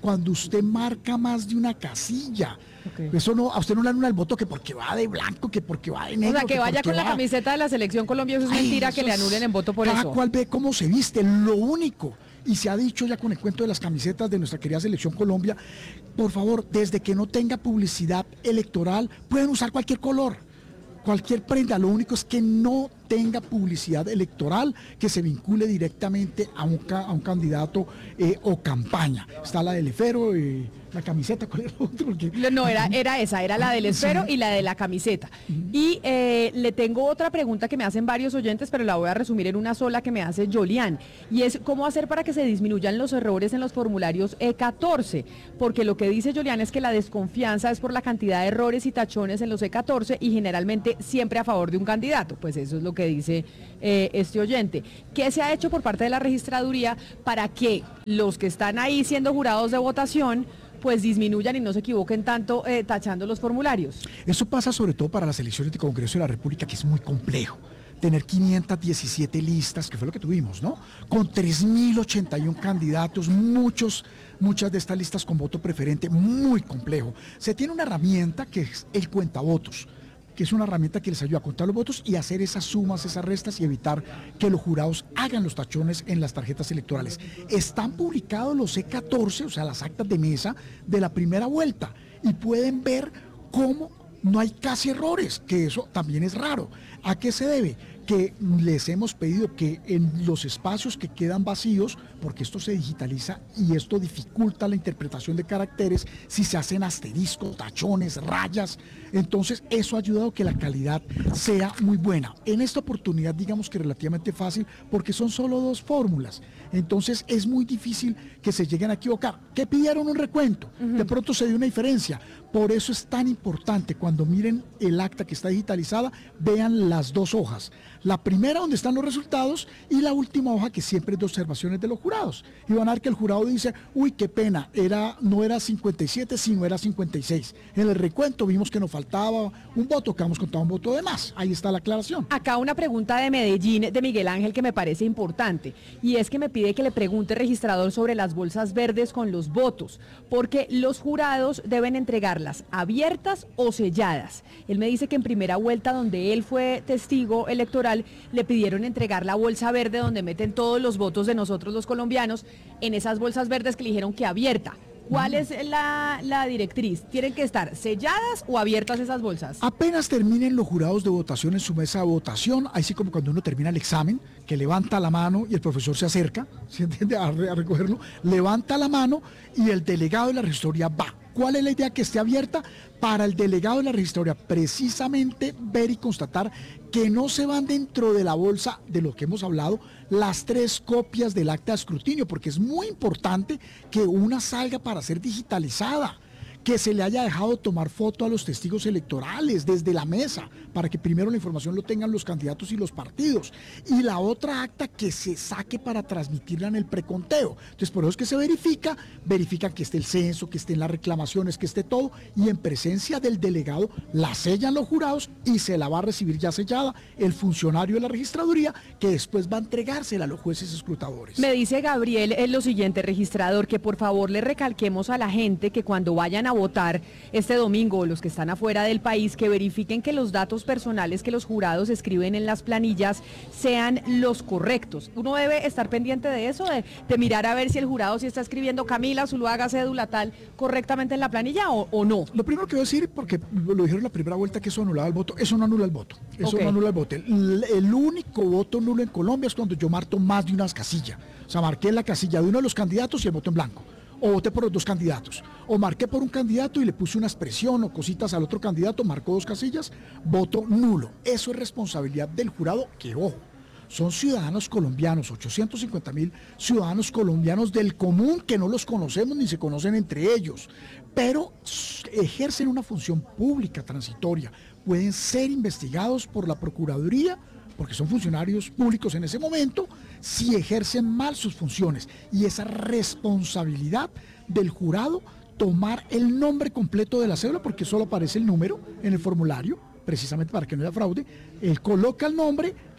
Speaker 19: cuando usted marca más de una casilla.
Speaker 10: Okay.
Speaker 19: Eso no, a usted no le anulan el voto que porque va de blanco, que porque va de negro.
Speaker 10: O sea, que, que vaya con va... la camiseta de la Selección Colombia, eso es Ay, mentira eso que es... le anulen el voto por
Speaker 19: cada
Speaker 10: eso.
Speaker 19: Cada cual ve cómo se viste, lo único. Y se ha dicho ya con el cuento de las camisetas de nuestra querida Selección Colombia, por favor, desde que no tenga publicidad electoral, pueden usar cualquier color, cualquier prenda, lo único es que no tenga publicidad electoral que se vincule directamente a un, a un candidato eh, o campaña. Está la del esfero, eh, la camiseta, ¿cuál era el otro? Porque...
Speaker 10: No, era, era esa, era la del esfero y la de la camiseta. Y eh, le tengo otra pregunta que me hacen varios oyentes, pero la voy a resumir en una sola que me hace Yolian, y es cómo hacer para que se disminuyan los errores en los formularios E catorce, porque lo que dice Yolian es que la desconfianza es por la cantidad de errores y tachones en los E catorce y generalmente siempre a favor de un candidato, pues eso es lo que dice eh, este oyente. ¿Qué se ha hecho por parte de la registraduría para que los que están ahí siendo jurados de votación pues disminuyan y no se equivoquen tanto eh, tachando los formularios?
Speaker 19: Eso pasa sobre todo para las elecciones de Congreso de la República, que es muy complejo. Tener quinientas diecisiete listas, que fue lo que tuvimos, ¿no? Con tres mil ochenta y uno candidatos, muchos, muchas de estas listas con voto preferente, muy complejo. Se tiene una herramienta que es el cuentavotos, que es una herramienta que les ayuda a contar los votos y hacer esas sumas, esas restas y evitar que los jurados hagan los tachones en las tarjetas electorales. Están publicados los E catorce, o sea, las actas de mesa de la primera vuelta, y pueden ver cómo no hay casi errores, que eso también es raro. ¿A qué se debe? Que les hemos pedido que en los espacios que quedan vacíos, porque esto se digitaliza y esto dificulta la interpretación de caracteres, si se hacen asteriscos, tachones, rayas, entonces eso ha ayudado a que la calidad sea muy buena. En esta oportunidad digamos que relativamente fácil, porque son solo dos fórmulas, entonces es muy difícil que se lleguen a equivocar. ¿Qué pidieron? Un recuento, uh-huh. De pronto se dio una diferencia, por eso es tan importante cuando miren el acta que está digitalizada, vean las dos hojas. La primera donde están los resultados y la última hoja que siempre es de observaciones de los jurados. Y van a ver que el jurado dice, uy, qué pena, era, no era cincuenta y siete, sino era cincuenta y seis. En el recuento vimos que nos faltaba un voto, que hemos contado un voto de más. Ahí está la aclaración.
Speaker 10: Acá una pregunta de Medellín, de Miguel Ángel, que me parece importante. Y es que me pide que le pregunte, registrador, sobre las bolsas verdes con los votos. Porque los jurados deben entregarlas abiertas o selladas. Él me dice que en primera vuelta, donde él fue testigo electoral, le pidieron entregar la bolsa verde donde meten todos los votos de nosotros los colombianos, en esas bolsas verdes que le dijeron que abierta. ¿Cuál es la, la directriz? ¿Tienen que estar selladas o abiertas esas bolsas?
Speaker 19: Apenas terminen los jurados de votación en su mesa de votación, así como cuando uno termina el examen, que levanta la mano y el profesor se acerca, ¿se entiende? A, re, a recogerlo, levanta la mano y el delegado de la registraduría va. ¿Cuál es la idea? Que esté abierta para el delegado de la registraduría, precisamente ver y constatar que no se van dentro de la bolsa de lo que hemos hablado las tres copias del acta de escrutinio, porque es muy importante que una salga para ser digitalizada, que se le haya dejado tomar foto a los testigos electorales desde la mesa, para que primero la información lo tengan los candidatos y los partidos, y la otra acta que se saque para transmitirla en el preconteo. Entonces por eso es que se verifica, verifican que esté el censo, que estén las reclamaciones, que esté todo, y en presencia del delegado la sellan los jurados y se la va a recibir ya sellada el funcionario de la registraduría, que después va a entregársela a los jueces escrutadores.
Speaker 10: Me dice Gabriel es lo siguiente, registrador, que por favor le recalquemos a la gente que cuando vayan a votar este domingo, los que están afuera del país, que verifiquen que los datos personales que los jurados escriben en las planillas sean los correctos. Uno debe estar pendiente de eso, de, de mirar a ver si el jurado si está escribiendo Camila Zuluaga cédula tal correctamente en la planilla o, o no.
Speaker 19: Lo primero que voy a decir, porque lo dijeron en la primera vuelta, que eso anulaba el voto, eso no anula el voto, eso okay. no anula el voto. El, el único voto nulo en Colombia es cuando yo marco más de una casilla, o sea, marqué la casilla de uno de los candidatos y el voto en blanco. O voté por los dos candidatos, o marqué por un candidato y le puse una expresión o cositas al otro candidato, marcó dos casillas, voto nulo. Eso es responsabilidad del jurado, que ojo, son ciudadanos colombianos, ochocientos cincuenta mil ciudadanos colombianos del común que no los conocemos ni se conocen entre ellos, pero ejercen una función pública transitoria, pueden ser investigados por la Procuraduría, porque son funcionarios públicos en ese momento, si ejercen mal sus funciones. Y esa responsabilidad del jurado, tomar el nombre completo de la cédula, porque solo aparece el número en el formulario, precisamente para que no haya fraude, él coloca el nombre,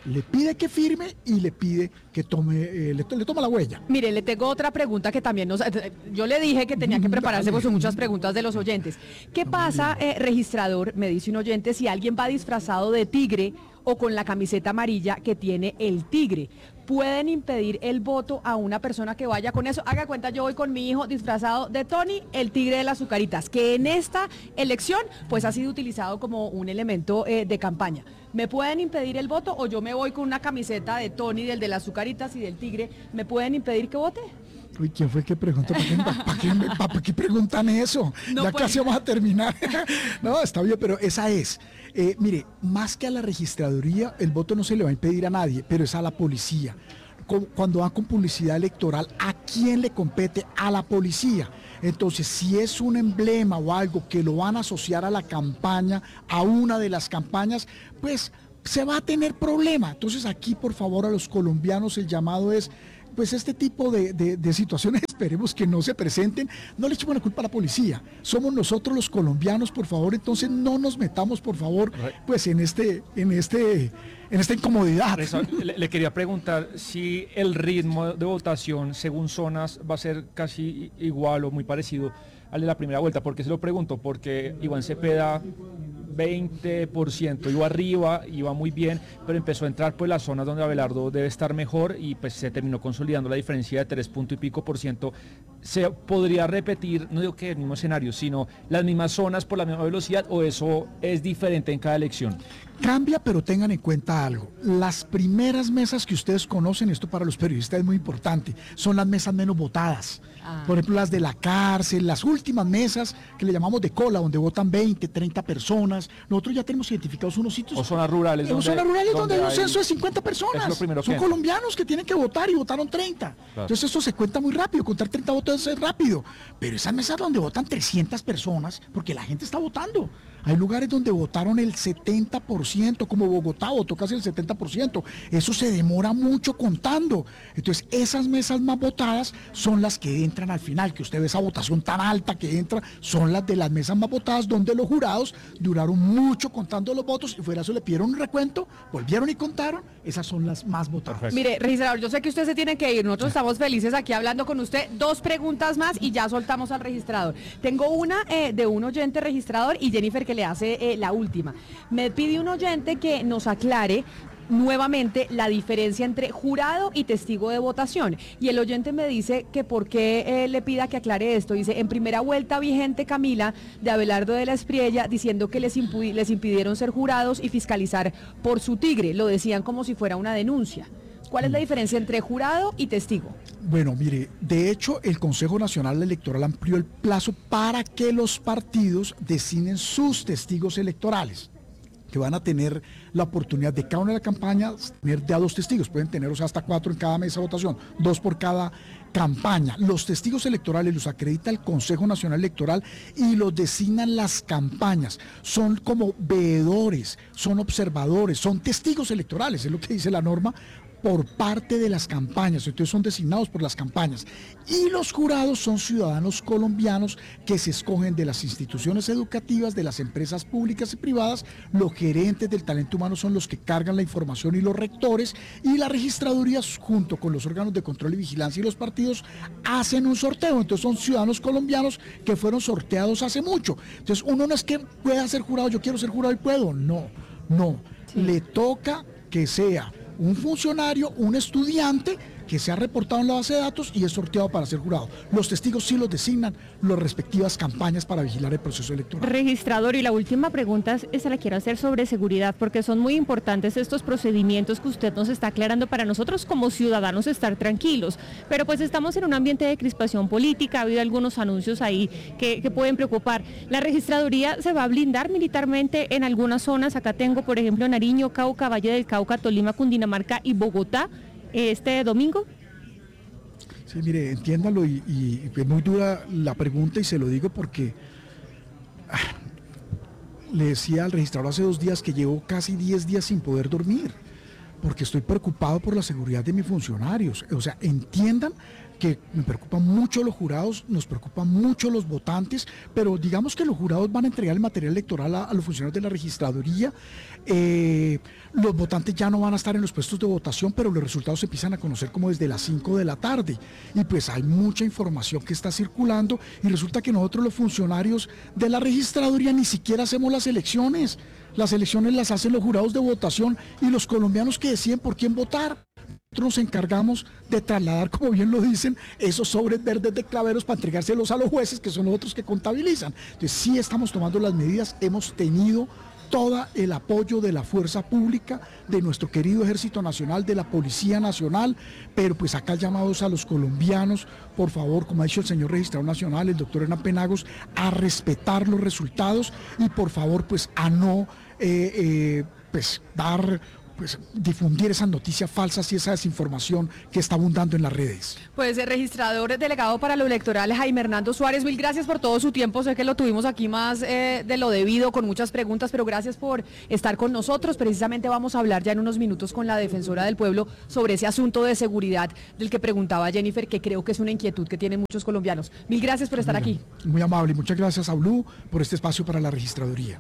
Speaker 19: le pide que firme y le pide que tome, eh, le, le toma la huella.
Speaker 10: Mire, le tengo otra pregunta que también nos... Yo le dije que tenía que prepararse pues, con muchas preguntas de los oyentes. ¿Qué pasa, eh, registrador, me dice un oyente, si alguien va disfrazado de tigre o con la camiseta amarilla que tiene el tigre? ¿Pueden impedir el voto a una persona que vaya con eso? Haga cuenta, yo voy con mi hijo disfrazado de Tony, el tigre de las azucaritas, que en esta elección pues ha sido utilizado como un elemento eh, de campaña. ¿Me pueden impedir el voto o yo me voy con una camiseta de Tony, del de las azucaritas y del tigre? ¿Me pueden impedir que vote?
Speaker 19: Uy, ¿quién fue que preguntó? ¿Para qué, para qué, para qué preguntan eso? No ya puede. Casi vamos a terminar. No, está bien, pero esa es. Eh, mire, más que a la registraduría, el voto no se le va a impedir a nadie, pero es a la policía. Cuando van con publicidad electoral, ¿a quién le compete? A la policía. Entonces, si es un emblema o algo que lo van a asociar a la campaña, a una de las campañas, pues se va a tener problema. Entonces, aquí, por favor, a los colombianos el llamado es... pues este tipo de, de, de situaciones esperemos que no se presenten, no le echemos la culpa a la policía, somos nosotros los colombianos, por favor, entonces no nos metamos, por favor, pues en este, en este, en esta incomodidad.
Speaker 8: Eso, le, le quería preguntar si el ritmo de votación según zonas va a ser casi igual o muy parecido al de la primera vuelta. ¿Por qué se lo pregunto? Porque Iván Cepeda veinte por ciento, iba arriba, iba muy bien, pero empezó a entrar por las zonas donde Abelardo debe estar mejor y pues se terminó consolidando la diferencia de tres punto y pico por ciento. ¿Se podría repetir, no digo que el mismo escenario, sino las mismas zonas por la misma velocidad o eso es diferente en cada elección?
Speaker 19: Cambia, pero tengan en cuenta algo. Las primeras mesas que ustedes conocen, esto para los periodistas es muy importante, son las mesas menos votadas. Ah. Por ejemplo, las de la cárcel, las últimas mesas que le llamamos de cola, donde votan veinte, treinta personas. Nosotros ya tenemos identificados unos sitios.
Speaker 8: O zonas rurales.
Speaker 19: O donde, zonas rurales donde, donde hay un censo de cincuenta personas.
Speaker 8: Es lo
Speaker 19: son
Speaker 8: que
Speaker 19: colombianos que tienen que votar y votaron treinta. Claro. Entonces eso se cuenta muy rápido, contar treinta votos es rápido. Pero esas mesas donde votan trescientas personas, porque la gente está votando. Hay lugares donde votaron el setenta por ciento, como Bogotá votó casi el setenta por ciento. Eso se demora mucho contando. Entonces, esas mesas más votadas son las que entran al final, que usted ve esa votación tan alta que entra, son las de las mesas más votadas, donde los jurados duraron mucho contando los votos y fuera eso le pidieron un recuento, volvieron y contaron. Esas son las más votadas.
Speaker 10: Perfecto. Mire, registrador, yo sé que usted se tiene que ir. Nosotros estamos felices aquí hablando con usted. Dos preguntas más y ya soltamos al registrador. Tengo una eh, de un oyente registrador y Jennifer que le hace eh, la última. Me pide un oyente que nos aclare nuevamente la diferencia entre jurado y testigo de votación. Y el oyente me dice que por qué eh, le pida que aclare esto. Dice, en primera vuelta vi gente, Camila, de Abelardo de la Espriella, diciendo que les, impu- les impidieron ser jurados y fiscalizar por su tigre. Lo decían como si fuera una denuncia. ¿Cuál es la diferencia entre jurado y testigo?
Speaker 19: Bueno, mire, de hecho el Consejo Nacional Electoral amplió el plazo para que los partidos designen sus testigos electorales, que van a tener la oportunidad de cada una de las campañas tener de a dos testigos, pueden tener o sea, hasta cuatro en cada mesa de votación, dos por cada campaña. Los testigos electorales los acredita el Consejo Nacional Electoral y los designan las campañas. Son como veedores, son observadores, son testigos electorales, es lo que dice la norma, por parte de las campañas, entonces son designados por las campañas. Y los jurados son ciudadanos colombianos que se escogen de las instituciones educativas, de las empresas públicas y privadas. Los gerentes del talento humano son los que cargan la información y los rectores, y la registraduría junto con los órganos de control y vigilancia y los partidos hacen un sorteo. Entonces son ciudadanos colombianos que fueron sorteados hace mucho. Entonces uno no es que pueda ser jurado, yo quiero ser jurado y puedo, no, no, sí. Le toca que sea un funcionario, un estudiante que se ha reportado en la base de datos y es sorteado para ser jurado. Los testigos sí los designan las respectivas campañas para vigilar el proceso electoral.
Speaker 7: Registrador, y la última pregunta se la quiero hacer sobre seguridad, porque son muy importantes estos procedimientos que usted nos está aclarando para nosotros como ciudadanos estar tranquilos. Pero pues estamos en un ambiente de crispación política, ha habido algunos anuncios ahí que, que pueden preocupar. ¿La registraduría se va a blindar militarmente en algunas zonas? Acá tengo, por ejemplo, Nariño, Cauca, Valle del Cauca, Tolima, Cundinamarca y Bogotá. ¿Este domingo?
Speaker 19: Sí, mire, entiéndalo y, y es muy dura la pregunta y se lo digo porque ah, le decía al registrador hace dos días que llevo casi diez días sin poder dormir porque estoy preocupado por la seguridad de mis funcionarios. O sea, entiendan que me preocupan mucho los jurados, nos preocupan mucho los votantes, pero digamos que los jurados van a entregar el material electoral a, a los funcionarios de la registraduría. Eh, los votantes ya no van a estar en los puestos de votación, pero los resultados se empiezan a conocer como desde las cinco de la tarde. Y pues hay mucha información que está circulando y resulta que nosotros los funcionarios de la registraduría ni siquiera hacemos las elecciones. Las elecciones las hacen los jurados de votación y los colombianos que deciden por quién votar. Nosotros nos encargamos de trasladar, como bien lo dicen, esos sobres verdes de claveros para entregárselos a los jueces, que son los otros que contabilizan. Entonces sí estamos tomando las medidas, hemos tenido todo el apoyo de la fuerza pública, de nuestro querido Ejército Nacional, de la Policía Nacional, pero pues acá llamados a los colombianos, por favor, como ha dicho el señor registrador nacional, el doctor Hernán Penagos, a respetar los resultados y por favor pues a no eh, eh, pues dar... pues difundir esas noticias falsas y esa desinformación que está abundando en las redes.
Speaker 10: Pues el registrador delegado para lo electoral, Jaime Hernando Suárez, mil gracias por todo su tiempo, sé que lo tuvimos aquí más eh, de lo debido, con muchas preguntas, pero gracias por estar con nosotros. Precisamente vamos a hablar ya en unos minutos con la defensora del pueblo sobre ese asunto de seguridad del que preguntaba Jennifer, que creo que es una inquietud que tienen muchos colombianos. Mil gracias por estar aquí.
Speaker 19: Muy amable y muchas gracias a Blue por este espacio para la registraduría.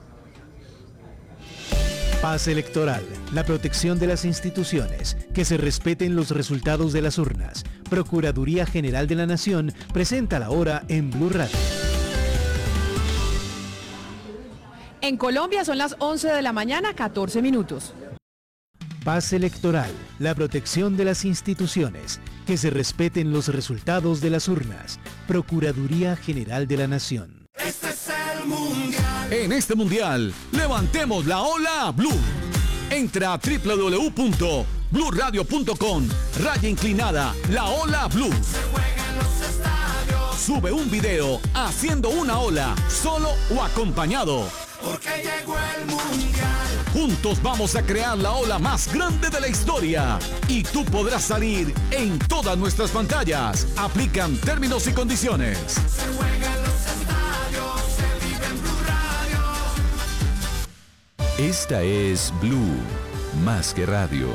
Speaker 16: Paz electoral, la protección de las instituciones, que se respeten los resultados de las urnas. Procuraduría General de la Nación presenta la hora en Blue Radio.
Speaker 10: En Colombia son las once de la mañana, catorce minutos.
Speaker 16: Paz electoral, la protección de las instituciones, que se respeten los resultados de las urnas. Procuraduría General de la Nación.
Speaker 20: Este es el mundial. En este mundial, levantemos la ola Blue. Entra a doble u doble u doble u punto blue radio punto com, raya inclinada, la ola Blue. Se juega en los estadios. Sube un video haciendo una ola, solo o acompañado. Porque llegó el mundial. Juntos vamos a crear la ola más grande de la historia. Y tú podrás salir en todas nuestras pantallas. Aplican términos y condiciones. Se juega en los estadios, se vive en Blue Radio.
Speaker 18: Esta es Blue, más que radio.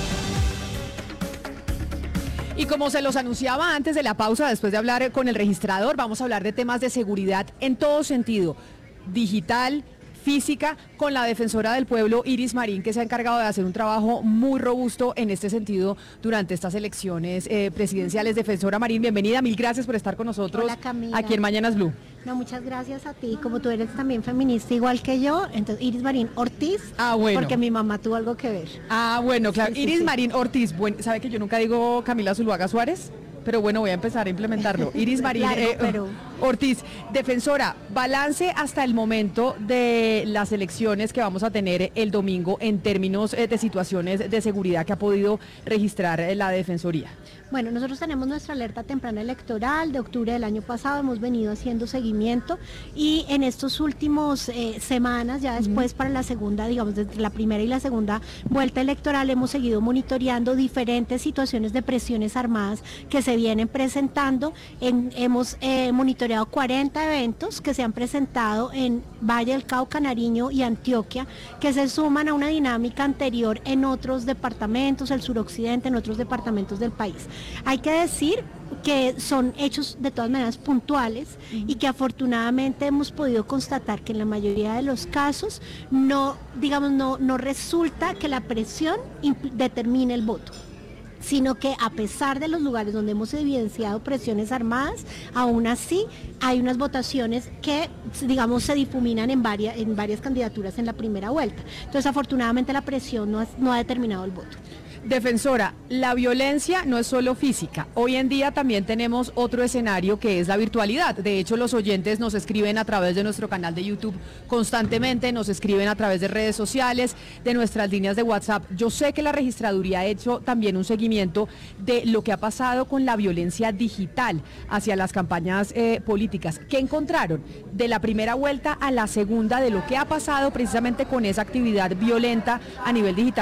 Speaker 10: Y como se los anunciaba antes de la pausa, después de hablar con el registrador, vamos a hablar de temas de seguridad en todo sentido, digital, física, con la defensora del pueblo, Iris Marín, que se ha encargado de hacer un trabajo muy robusto en este sentido durante estas elecciones eh, presidenciales. Defensora Marín, bienvenida, mil gracias por estar con nosotros.
Speaker 21: Hola, Camila.
Speaker 10: Aquí en Mañanas Blue.
Speaker 21: No, muchas gracias a ti, como tú eres también feminista igual que yo, entonces Iris Marín Ortiz,
Speaker 10: ah, bueno.
Speaker 21: porque mi mamá tuvo algo que ver.
Speaker 10: Ah, bueno, claro, sí, Iris sí, sí. Marín Ortiz, bueno, ¿sabe que yo nunca digo Camila Zuluaga Suárez? Pero bueno, voy a empezar a implementarlo. Iris Marín
Speaker 21: Largo,
Speaker 10: eh,
Speaker 21: pero...
Speaker 10: Ortiz, defensora, balance hasta el momento de las elecciones que vamos a tener el domingo en términos eh, de situaciones de seguridad que ha podido registrar eh, la Defensoría.
Speaker 21: Bueno, nosotros tenemos nuestra alerta temprana electoral de octubre del año pasado, hemos venido haciendo seguimiento y en estos últimos eh, semanas, ya después uh-huh. para la segunda, digamos, entre la primera y la segunda vuelta electoral, hemos seguido monitoreando diferentes situaciones de presiones armadas que se vienen presentando. En, hemos eh, monitoreado cuarenta eventos que se han presentado en Valle del Cauca, Nariño y Antioquia, que se suman a una dinámica anterior en otros departamentos, el suroccidente, en otros departamentos del país. Hay que decir que son hechos de todas maneras puntuales uh-huh. y que afortunadamente hemos podido constatar que en la mayoría de los casos no, digamos, no, no resulta que la presión imp- determine el voto, sino que a pesar de los lugares donde hemos evidenciado presiones armadas, aún así hay unas votaciones que, digamos, se difuminan en varias, en varias candidaturas en la primera vuelta. Entonces, afortunadamente la presión no ha, no ha determinado el voto.
Speaker 10: Defensora, la violencia no es solo física. Hoy en día también tenemos otro escenario que es la virtualidad. De hecho, los oyentes nos escriben a través de nuestro canal de YouTube constantemente, nos escriben a través de redes sociales, de nuestras líneas de WhatsApp. Yo sé que la registraduría ha hecho también un seguimiento de lo que ha pasado con la violencia digital hacia las campañas eh, políticas. ¿Qué encontraron de la primera vuelta a la segunda de lo que ha pasado precisamente con esa actividad violenta a nivel digital?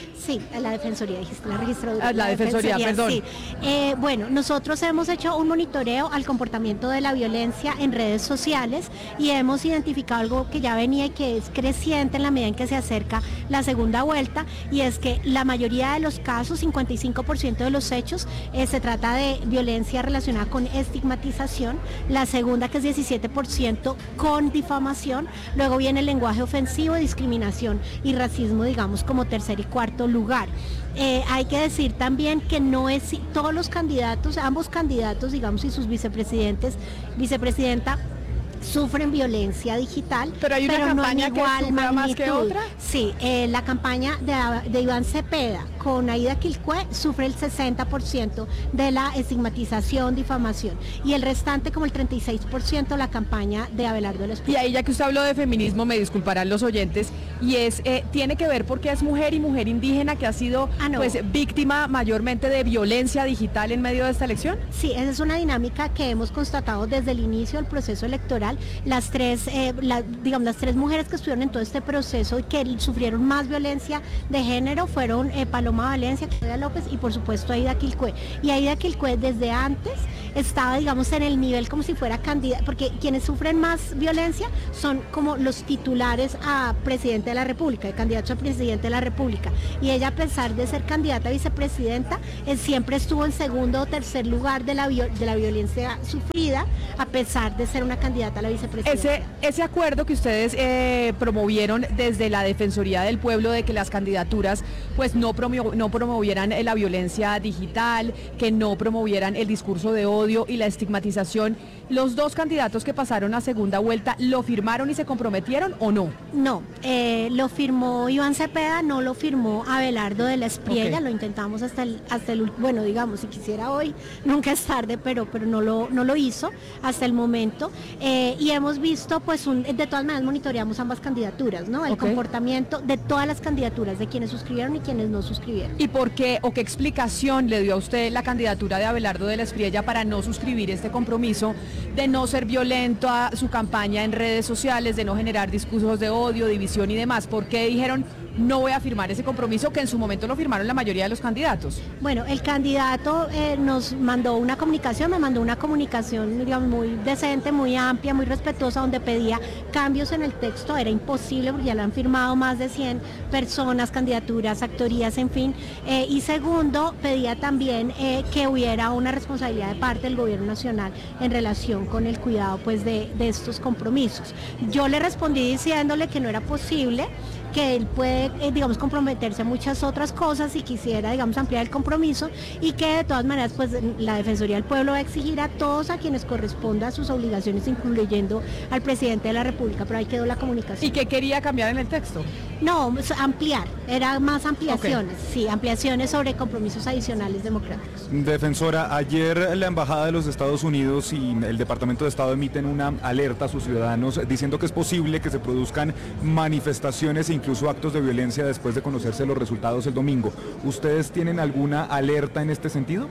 Speaker 21: Sí, la Defensoría, dijiste, la registraduría.
Speaker 10: Ah, la Defensoría, perdón.
Speaker 21: Sí. Eh, bueno, nosotros hemos hecho un monitoreo al comportamiento de la violencia en redes sociales y hemos identificado algo que ya venía y que es creciente en la medida en que se acerca la segunda vuelta, y es que la mayoría de los casos, cincuenta y cinco por ciento de los hechos, eh, se trata de violencia relacionada con estigmatización, la segunda, que es diecisiete por ciento, con difamación, luego viene el lenguaje ofensivo, discriminación y racismo, digamos, como tercer y cuarto lugar. Eh, hay que decir también que no es todos los candidatos, ambos candidatos, digamos, y sus vicepresidentes, vicepresidenta, sufren violencia digital,
Speaker 10: pero hay una
Speaker 21: pero
Speaker 10: campaña
Speaker 21: no en
Speaker 10: que
Speaker 21: igual
Speaker 10: sufra
Speaker 21: magnitud.
Speaker 10: más que otra.
Speaker 21: Sí, eh, la campaña de, de Iván Cepeda con Aida Quilcue sufre el sesenta por ciento de la estigmatización, difamación, y el restante, como el treinta y seis por ciento, la campaña de Abelardo de la Espriella.
Speaker 10: Y ahí, ya que usted habló de feminismo, me disculparán los oyentes, y es eh, tiene que ver porque es mujer y mujer indígena que ha sido ah, no. pues víctima mayormente de violencia digital en medio de esta elección.
Speaker 21: Sí, esa es una dinámica que hemos constatado desde el inicio del proceso electoral. Las tres, eh, la, digamos, las tres mujeres que estuvieron en todo este proceso y que sufrieron más violencia de género fueron eh, Paloma Valencia, Claudia López y por supuesto Aida Quilcue. Y Aida Quilcue desde antes estaba, digamos, en el nivel como si fuera candidata, porque quienes sufren más violencia son como los titulares a presidente de la República, de candidatos a presidente de la República. Y ella, a pesar de ser candidata a vicepresidenta, eh, siempre estuvo en segundo o tercer lugar de la, de la violencia sufrida, a pesar de ser una candidata a la vicepresidenta.
Speaker 10: Ese, ese acuerdo que ustedes eh, promovieron desde la Defensoría del Pueblo de que las candidaturas pues no, promo, no promovieran la violencia digital, que no promovieran el discurso de odio y la estigmatización, ¿los dos candidatos que pasaron a segunda vuelta lo firmaron y se comprometieron o no?
Speaker 21: No, eh, lo firmó Iván Cepeda, no lo firmó Abelardo de la Espriella, okay. Lo intentamos hasta el, hasta el, bueno, digamos, si quisiera hoy, nunca es tarde, pero, pero no, lo, no lo hizo hasta el momento. Eh, y hemos visto, pues, un, de todas maneras monitoreamos ambas candidaturas, ¿no? El okay. comportamiento de todas las candidaturas, de quienes suscribieron y quienes no suscribieron.
Speaker 10: ¿Y por qué o qué explicación le dio a usted la candidatura de Abelardo de la Espriella para no suscribir este compromiso de no ser violento a su campaña en redes sociales, de no generar discursos de odio, división y demás? ¿Por qué dijeron no voy a firmar ese compromiso que en su momento lo firmaron la mayoría de los candidatos?
Speaker 21: Bueno, el candidato eh, nos mandó una comunicación, me mandó una comunicación, digamos, muy decente, muy amplia, muy respetuosa, donde pedía cambios en el texto. Era imposible porque ya lo han firmado más de cien personas, candidaturas, actorías, en fin. Eh, y segundo, pedía también eh, que hubiera una responsabilidad de parte del gobierno nacional en relación con el cuidado, pues, de, de estos compromisos. Yo le respondí diciéndole que no era posible, que él puede, eh, digamos, comprometerse a muchas otras cosas si quisiera, digamos, ampliar el compromiso, y que de todas maneras, pues, la Defensoría del Pueblo va a exigir a todos a quienes corresponda a sus obligaciones, incluyendo al presidente de la República, pero ahí quedó la comunicación.
Speaker 10: ¿Y qué quería cambiar en el texto?
Speaker 21: No, ampliar, era más ampliaciones, okay. Sí, ampliaciones sobre compromisos adicionales democráticos.
Speaker 4: Defensora, ayer la Embajada de los Estados Unidos y el Departamento de Estado emiten una alerta a sus ciudadanos diciendo que es posible que se produzcan manifestaciones e incluso actos de violencia después de conocerse los resultados el domingo. ¿Ustedes tienen alguna alerta en este sentido?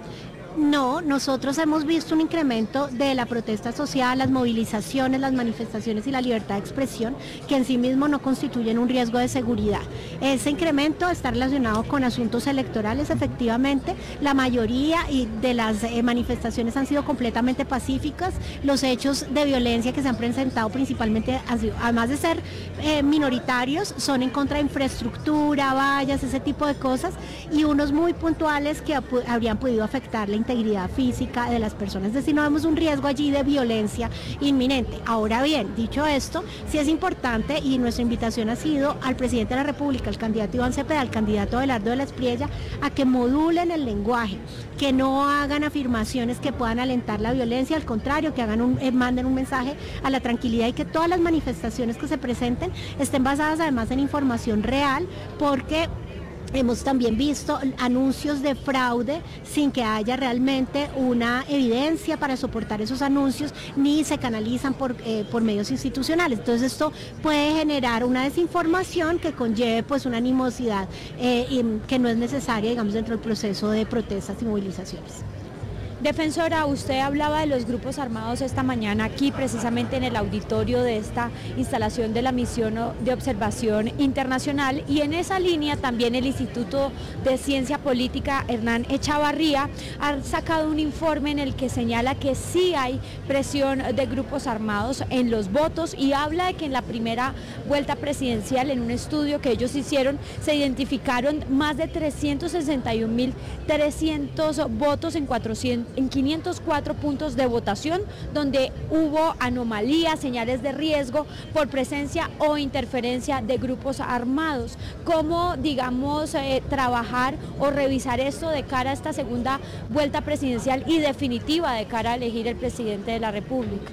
Speaker 21: No, nosotros hemos visto un incremento de la protesta social, las movilizaciones, las manifestaciones y la libertad de expresión, que en sí mismo no constituyen un riesgo de seguridad. Ese incremento está relacionado con asuntos electorales, efectivamente. La mayoría de las eh, manifestaciones han sido completamente pacíficas. Los hechos de violencia que se han presentado principalmente, además de ser eh, minoritarios, son en contra de infraestructura, vallas, ese tipo de cosas, y unos muy puntuales que habrían podido afectar la integridad física de las personas. Es decir, no vemos un riesgo allí de violencia inminente. Ahora bien, dicho esto, sí es importante, y nuestra invitación ha sido al presidente de la República, al candidato Iván Cepeda, al candidato Abelardo de la Espriella, a que modulen el lenguaje, que no hagan afirmaciones que puedan alentar la violencia, al contrario, que hagan un, eh, manden un mensaje a la tranquilidad, y que todas las manifestaciones que se presenten estén basadas además en información real, porque hemos también visto anuncios de fraude sin que haya realmente una evidencia para soportar esos anuncios, ni se canalizan por, eh, por medios institucionales. Entonces esto puede generar una desinformación que conlleve, pues, una animosidad eh, y, que no es necesaria, digamos, dentro del proceso de protestas y movilizaciones.
Speaker 11: Defensora, usted hablaba de los grupos armados esta mañana aquí precisamente en el auditorio de esta instalación de la misión de observación internacional, y en esa línea también el Instituto de Ciencia Política Hernán Echavarría ha sacado un informe en el que señala que sí hay presión de grupos armados en los votos, y habla de que en la primera vuelta presidencial, en un estudio que ellos hicieron, se identificaron más de trescientos sesenta y un mil trescientos votos en cuatrocientos en quinientos cuatro puntos de votación, donde hubo anomalías, señales de riesgo por presencia o interferencia de grupos armados. ¿Cómo, digamos, eh, trabajar o revisar esto de cara a esta segunda vuelta presidencial y definitiva de cara a elegir el presidente de la República?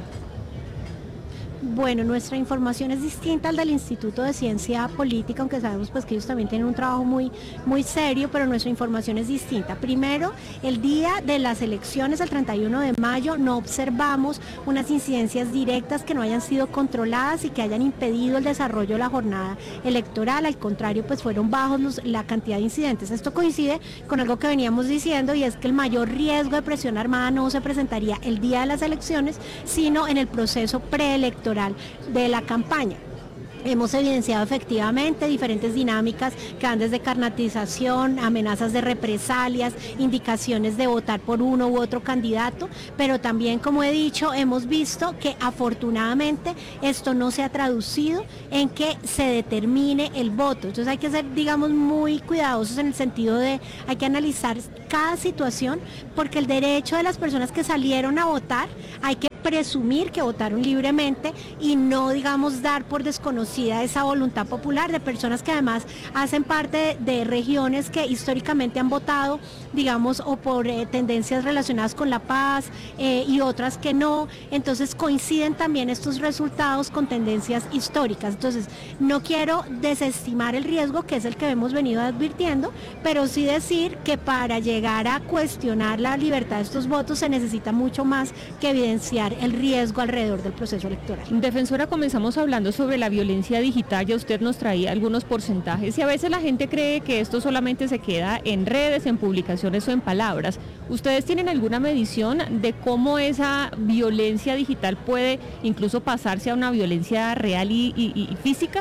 Speaker 21: Bueno, nuestra información es distinta al del Instituto de Ciencia Política, aunque sabemos pues que ellos también tienen un trabajo muy, muy serio, pero nuestra información es distinta. Primero, el día de las elecciones, el treinta y uno de mayo, no observamos unas incidencias directas que no hayan sido controladas y que hayan impedido el desarrollo de la jornada electoral. Al contrario, pues fueron bajos los, la cantidad de incidentes. Esto coincide con algo que veníamos diciendo, y es que el mayor riesgo de presión armada no se presentaría el día de las elecciones, sino en el proceso preelectoral de la campaña. Hemos evidenciado efectivamente diferentes dinámicas que van desde carnatización, amenazas de represalias, indicaciones de votar por uno u otro candidato, pero también, como he dicho, hemos visto que afortunadamente esto no se ha traducido en que se determine el voto. Entonces hay que ser, digamos, muy cuidadosos en el sentido de hay que analizar cada situación, porque el derecho de las personas que salieron a votar hay que presumir que votaron libremente y no, digamos, dar por desconocida esa voluntad popular de personas que además hacen parte de, de regiones que históricamente han votado, digamos, o por eh, tendencias relacionadas con la paz eh, y otras que no. Entonces coinciden también estos resultados con tendencias históricas. Entonces no quiero desestimar el riesgo, que es el que hemos venido advirtiendo, pero sí decir que para llegar a cuestionar la libertad de estos votos se necesita mucho más que evidenciar el riesgo alrededor del proceso electoral.
Speaker 7: Defensora, comenzamos hablando sobre la violencia digital, ya usted nos traía algunos porcentajes y a veces la gente cree que esto solamente se queda en redes, en publicaciones o en palabras. ¿Ustedes tienen alguna medición de cómo esa violencia digital puede incluso pasarse a una violencia real y, y, y física?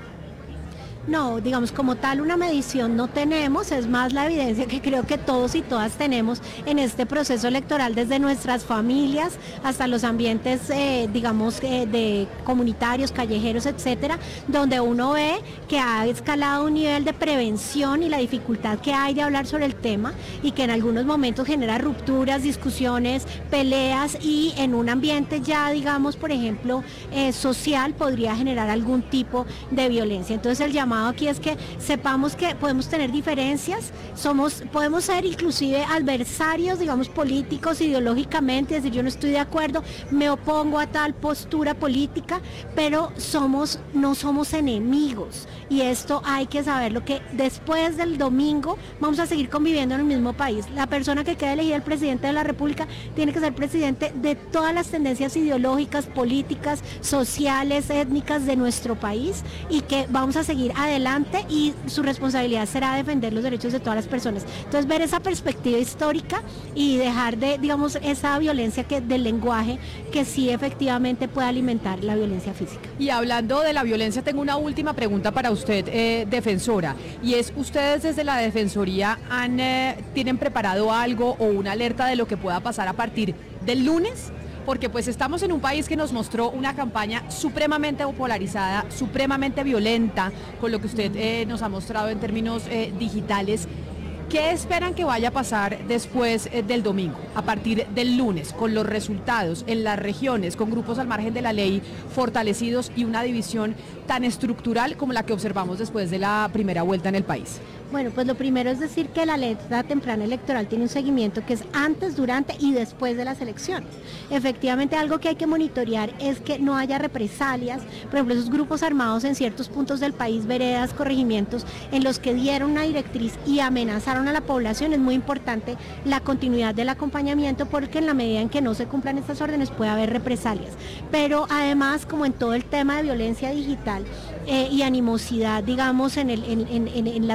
Speaker 21: No, digamos, como tal una medición no tenemos, es más la evidencia que creo que todos y todas tenemos en este proceso electoral, desde nuestras familias hasta los ambientes, eh, digamos, eh, de comunitarios, callejeros, etcétera, donde uno ve que ha escalado un nivel de prevención y la dificultad que hay de hablar sobre el tema, y que en algunos momentos genera rupturas, discusiones, peleas, y en un ambiente ya, digamos, por ejemplo, eh, social, podría generar algún tipo de violencia. Entonces el llamado aquí es que sepamos que podemos tener diferencias, somos, podemos ser inclusive adversarios, digamos, políticos, ideológicamente, es decir, yo no estoy de acuerdo, me opongo a tal postura política, pero somos, no somos enemigos, y esto hay que saberlo, que después del domingo vamos a seguir conviviendo en el mismo país. La persona que quede elegida el presidente de la República tiene que ser presidente de todas las tendencias ideológicas, políticas, sociales, étnicas de nuestro país, y que vamos a seguir adelante, y su responsabilidad será defender los derechos de todas las personas. Entonces, ver esa perspectiva histórica y dejar de, digamos, esa violencia que, del lenguaje, que sí efectivamente puede alimentar la violencia física.
Speaker 10: Y hablando de la violencia, tengo una última pregunta para usted, eh, defensora, y es, ustedes desde la Defensoría han, eh, tienen preparado algo o una alerta de lo que pueda pasar a partir del lunes, porque pues estamos en un país que nos mostró una campaña supremamente polarizada, supremamente violenta, con lo que usted eh, nos ha mostrado en términos eh, digitales. ¿Qué esperan que vaya a pasar después eh, del domingo, a partir del lunes, con los resultados en las regiones, con grupos al margen de la ley fortalecidos y una división tan estructural como la que observamos después de la primera vuelta en el país?
Speaker 21: Bueno, pues lo primero es decir que la alerta temprana electoral tiene un seguimiento que es antes, durante y después de las elecciones. Efectivamente, algo que hay que monitorear es que no haya represalias, por ejemplo, esos grupos armados en ciertos puntos del país, veredas, corregimientos, en los que dieron una directriz y amenazaron a la población. Es muy importante la continuidad del acompañamiento, porque en la medida en que no se cumplan estas órdenes puede haber represalias. Pero además, como en todo el tema de violencia digital eh, y animosidad, digamos, en, el, en, en, en las manifestaciones,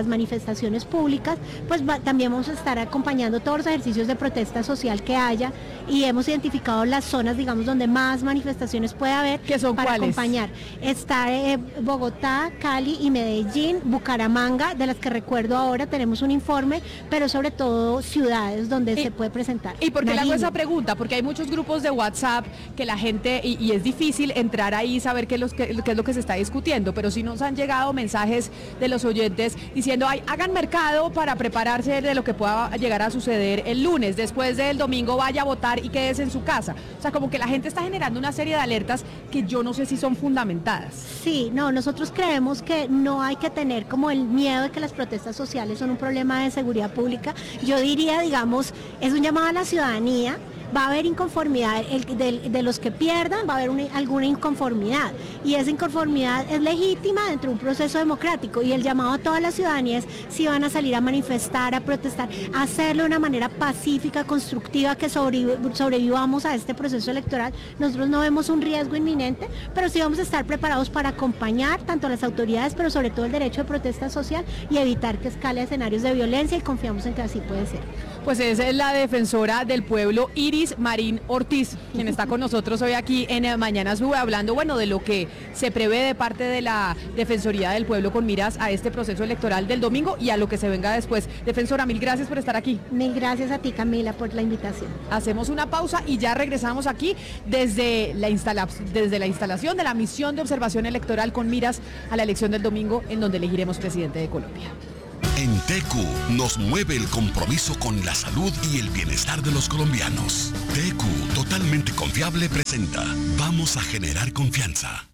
Speaker 21: manifestaciones públicas, pues va, también vamos a estar acompañando todos los ejercicios de protesta social que haya y hemos identificado las zonas, digamos, donde más manifestaciones puede haber
Speaker 10: ¿Qué son
Speaker 21: para
Speaker 10: cuáles?
Speaker 21: acompañar. Está eh, Bogotá, Cali y Medellín, Bucaramanga, de las que recuerdo ahora tenemos un informe, pero sobre todo ciudades donde
Speaker 10: Y-
Speaker 21: se puede presentar.
Speaker 10: ¿Y por qué le hago
Speaker 21: Nariño.
Speaker 10: esa pregunta? Porque hay muchos grupos de WhatsApp que la gente, y, y es difícil entrar ahí y saber qué es, los que- qué es lo que se está discutiendo, pero sí nos han llegado mensajes de los oyentes diciendo, ay, hagan mercado para prepararse de lo que pueda llegar a suceder el lunes, después del domingo vaya a votar y quédese en su casa. O sea, como que la gente está generando una serie de alertas que yo no sé si son fundamentadas.
Speaker 21: Sí, no, nosotros creemos que no hay que tener como el miedo de que las protestas sociales son un problema de seguridad pública. Yo diría, digamos, es un llamado a la ciudadanía. Va a haber inconformidad el- de, de los que pierdan, va a haber una- alguna inconformidad y esa inconformidad es legítima dentro de un proceso democrático y el llamado a toda la ciudadanía es si van a salir a manifestar, a protestar, a hacerlo de una manera pacífica, constructiva, que sobrevi- sobrevivamos a este proceso electoral. Nosotros no vemos un riesgo inminente, pero sí vamos a estar preparados para acompañar tanto a las autoridades, pero sobre todo el derecho de protesta social y evitar que escale a escenarios de violencia y confiamos en que así puede ser.
Speaker 10: Pues es la defensora del pueblo, Iris Marín Ortiz, quien está con nosotros hoy aquí en eh, Mañanas Blue, hablando, bueno, de lo que se prevé de parte de la Defensoría del Pueblo con miras a este proceso electoral del domingo y a lo que se venga después. Defensora, mil gracias por estar aquí.
Speaker 21: Mil gracias a ti, Camila, por la invitación.
Speaker 10: Hacemos una pausa y ya regresamos aquí desde la, instala- desde la instalación de la misión de observación electoral con miras a la elección del domingo, en donde elegiremos presidente de Colombia.
Speaker 1: En T Q nos mueve el compromiso con la salud y el bienestar de los colombianos. T Q, totalmente confiable, presenta Vamos a generar confianza.